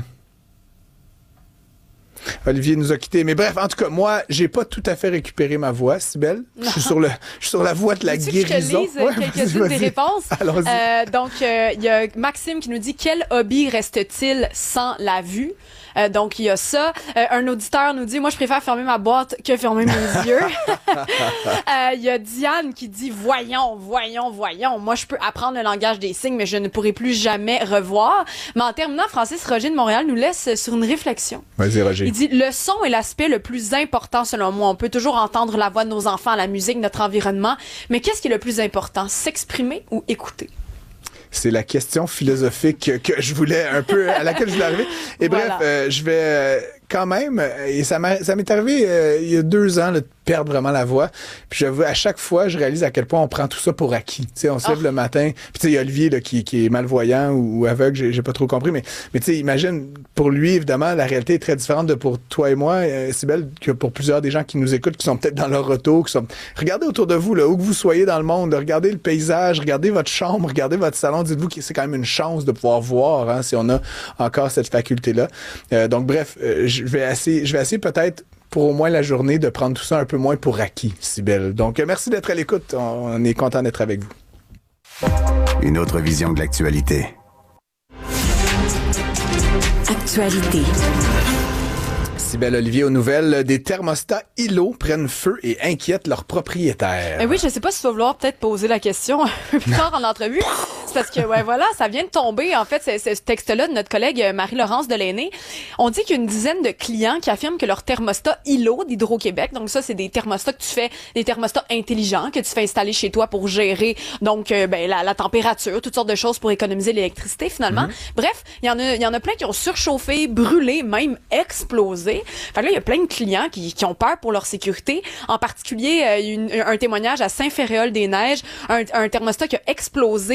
Olivier nous a quittés. Mais bref, en tout cas, moi, j'ai pas tout à fait récupéré ma voix, Cybèle. Je suis sur le, je suis sur la voie de la
Veux-tu que je te
guérison.
lise, euh,
Ouais,
quelques-unes
vas-y,
des
vas-y.
réponses?
Allons-y.
Euh, donc, euh, il y a Maxime qui nous dit « Quel hobby reste-t-il sans la vue? Euh, donc, il y a ça. Euh, un auditeur nous dit « Moi, je préfère fermer ma boîte que fermer mes yeux. » Euh, Il y a Diane qui dit « Voyons, voyons, voyons. Moi, je peux apprendre le langage des signes, mais je ne pourrai plus jamais revoir. » Mais en terminant, Francis Roger de Montréal nous laisse sur une réflexion.
Vas-y, Roger.
Il dit « Le son est l'aspect le plus important selon moi. On peut toujours entendre la voix de nos enfants, la musique, notre environnement. Mais qu'est-ce qui est le plus important? S'exprimer ou écouter? »
C'est la question philosophique que je voulais un peu, à laquelle je voulais arriver. Et
Voilà.
bref, euh, je vais euh, quand même, euh, et ça m'a- ça m'est arrivé euh, il y a deux ans, là, de perdre vraiment la voix. Puis j'avoue, à chaque fois, je réalise à quel point on prend tout ça pour acquis. Tu sais, on se lève
Ah.
le matin, puis tu sais, il y a Olivier là, qui, qui est malvoyant ou, ou aveugle, j'ai j'ai pas trop compris, mais, mais tu sais, imagine, pour lui, évidemment, la réalité est très différente de pour toi et moi, euh, Cybèle, que pour plusieurs des gens qui nous écoutent, qui sont peut-être dans leur auto, qui sont... Regardez autour de vous, là, où que vous soyez dans le monde, regardez le paysage, regardez votre chambre, regardez votre salon, dites-vous que c'est quand même une chance de pouvoir voir, hein, si on a encore cette faculté-là. Euh, donc, bref, euh, je vais essayer, je vais essayer peut-être pour au moins la journée de prendre tout ça un peu moins pour acquis, Cybèle. Donc, euh, merci d'être à l'écoute. On, on est content d'être avec vous.
Une autre vision de l'actualité.
Actualité.
Cybèle Olivier aux nouvelles. Des thermostats I L O prennent feu et inquiètent leurs propriétaires.
Mais oui, je sais pas si tu vas vouloir peut-être poser la question un peu plus tard en entrevue. C'est parce que, ouais, voilà, ça vient de tomber, en fait, c'est, c'est ce texte-là de notre collègue Marie-Laurence Delaney. On dit qu'il y a une dizaine de clients qui affirment que leur thermostat I L O d'Hydro-Québec, donc ça, c'est des thermostats que tu fais, des thermostats intelligents que tu fais installer chez toi pour gérer, donc, euh, ben, la, la température, toutes sortes de choses pour économiser l'électricité, finalement.
Mm-hmm.
Bref, il y en a, il y en a plein qui ont surchauffé, brûlé, même explosé. Fait que là, il y a plein de clients qui, qui ont peur pour leur sécurité. En particulier, euh, une, un témoignage à Saint-Féréol-des-Neiges, un, un thermostat qui a explosé lors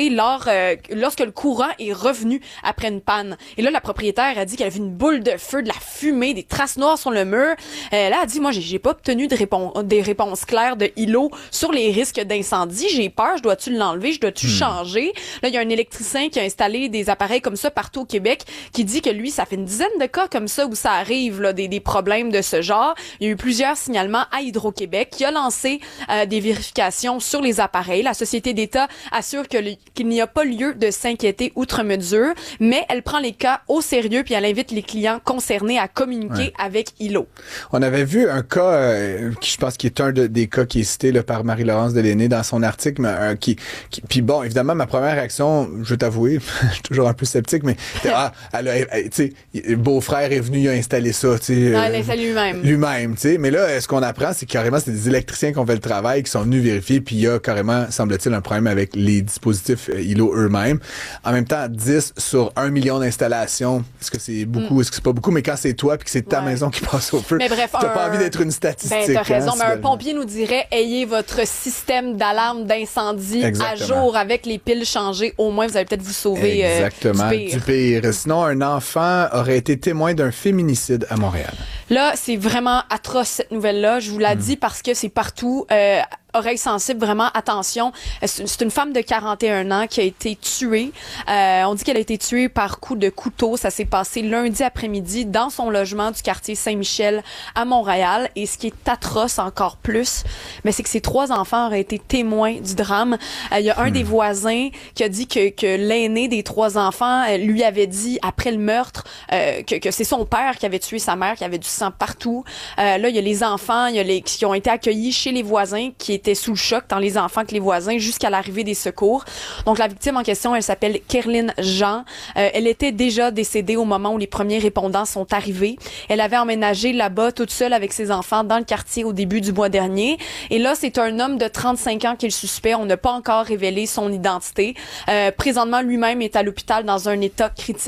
euh, lorsque le courant est revenu après une panne. Et là, la propriétaire a dit qu'elle a vu une boule de feu, de la fumée, des traces noires sur le mur. Euh, là, elle a dit, moi, j'ai, j'ai pas obtenu de répon- des réponses claires de I L O sur les risques d'incendie. J'ai peur, je dois-tu l'enlever, je dois-tu hmm. changer? Là, il y a un électricien qui a installé des appareils comme ça partout au Québec qui dit que lui, ça fait une dizaine de cas comme ça où ça arrive, là, des, des problèmes de ce genre. Il y a eu plusieurs signalements à Hydro-Québec qui a lancé euh, des vérifications sur les appareils. La Société d'État assure que le, qu'il n'y a pas lieu de s'inquiéter outre mesure, mais elle prend les cas au sérieux puis elle invite les clients concernés à communiquer ouais. avec I L O.
On avait vu un cas, euh, qui je pense qui est un de, des cas qui est cité là, par Marie-Laurence Delenay dans son article, mais, euh, qui, qui, puis bon, évidemment, ma première réaction, je vais t'avouer, je suis toujours un peu sceptique, mais ah, elle a, tu sais, beau-frère est venu, il a installé ça, tu sais.
Euh, ah, il a installé lui-même.
Lui-même, tu sais. Mais là, ce qu'on apprend, c'est que carrément, c'est des électriciens qui ont fait le travail, qui sont venus vérifier, puis il y a carrément, semble-t-il, un problème avec les dispositifs I L O eux-mêmes. En même temps, dix sur un million d'installations, est-ce que c'est beaucoup, mm. est-ce que c'est pas beaucoup, mais quand c'est toi puis que c'est ta ouais. maison qui passe au feu,
mais bref,
t'as
un...
pas envie d'être une statistique.
Ben, t'as raison,
hein,
mais un pompier nous dirait, ayez votre système d'alarme d'incendie
Exactement.
à jour avec les piles changées. Au moins, vous allez peut-être vous sauver
Exactement,
euh, du pire.
du pire. Sinon, un enfant aurait été témoin d'un féminicide à Montréal.
Là, c'est vraiment atroce, cette nouvelle-là. Je vous la mm. dis parce que c'est partout. Euh, oreilles sensibles, vraiment, attention. C'est une femme de quarante et un ans qui a été tuée. Euh, on dit qu'elle a été tuée par coup de couteau. Ça s'est passé lundi après-midi dans son logement du quartier Saint-Michel à Montréal. Et ce qui est atroce encore plus, mais c'est que ces trois enfants auraient été témoins du drame. Il euh, y a un hmm. des voisins qui a dit que, que l'aîné des trois enfants euh, lui avait dit, après le meurtre, euh, que, que c'est son père qui avait tué sa mère, qui avait du sang partout. Euh, là, il y a les enfants il y a les, qui ont été accueillis chez les voisins, qui étaient sous le choc, tant les enfants que les voisins, jusqu'à l'arrivée des secours. Donc, la victime en question, elle s'appelle Kerlyn Jean. Euh, elle était déjà décédée au moment où les premiers répondants sont arrivés. Elle avait emménagé là-bas toute seule avec ses enfants dans le quartier au début du mois dernier. Et là, c'est un homme de trente-cinq ans qui est le suspect. On n'a pas encore révélé son identité. Euh, présentement, lui-même est à l'hôpital dans un état critique.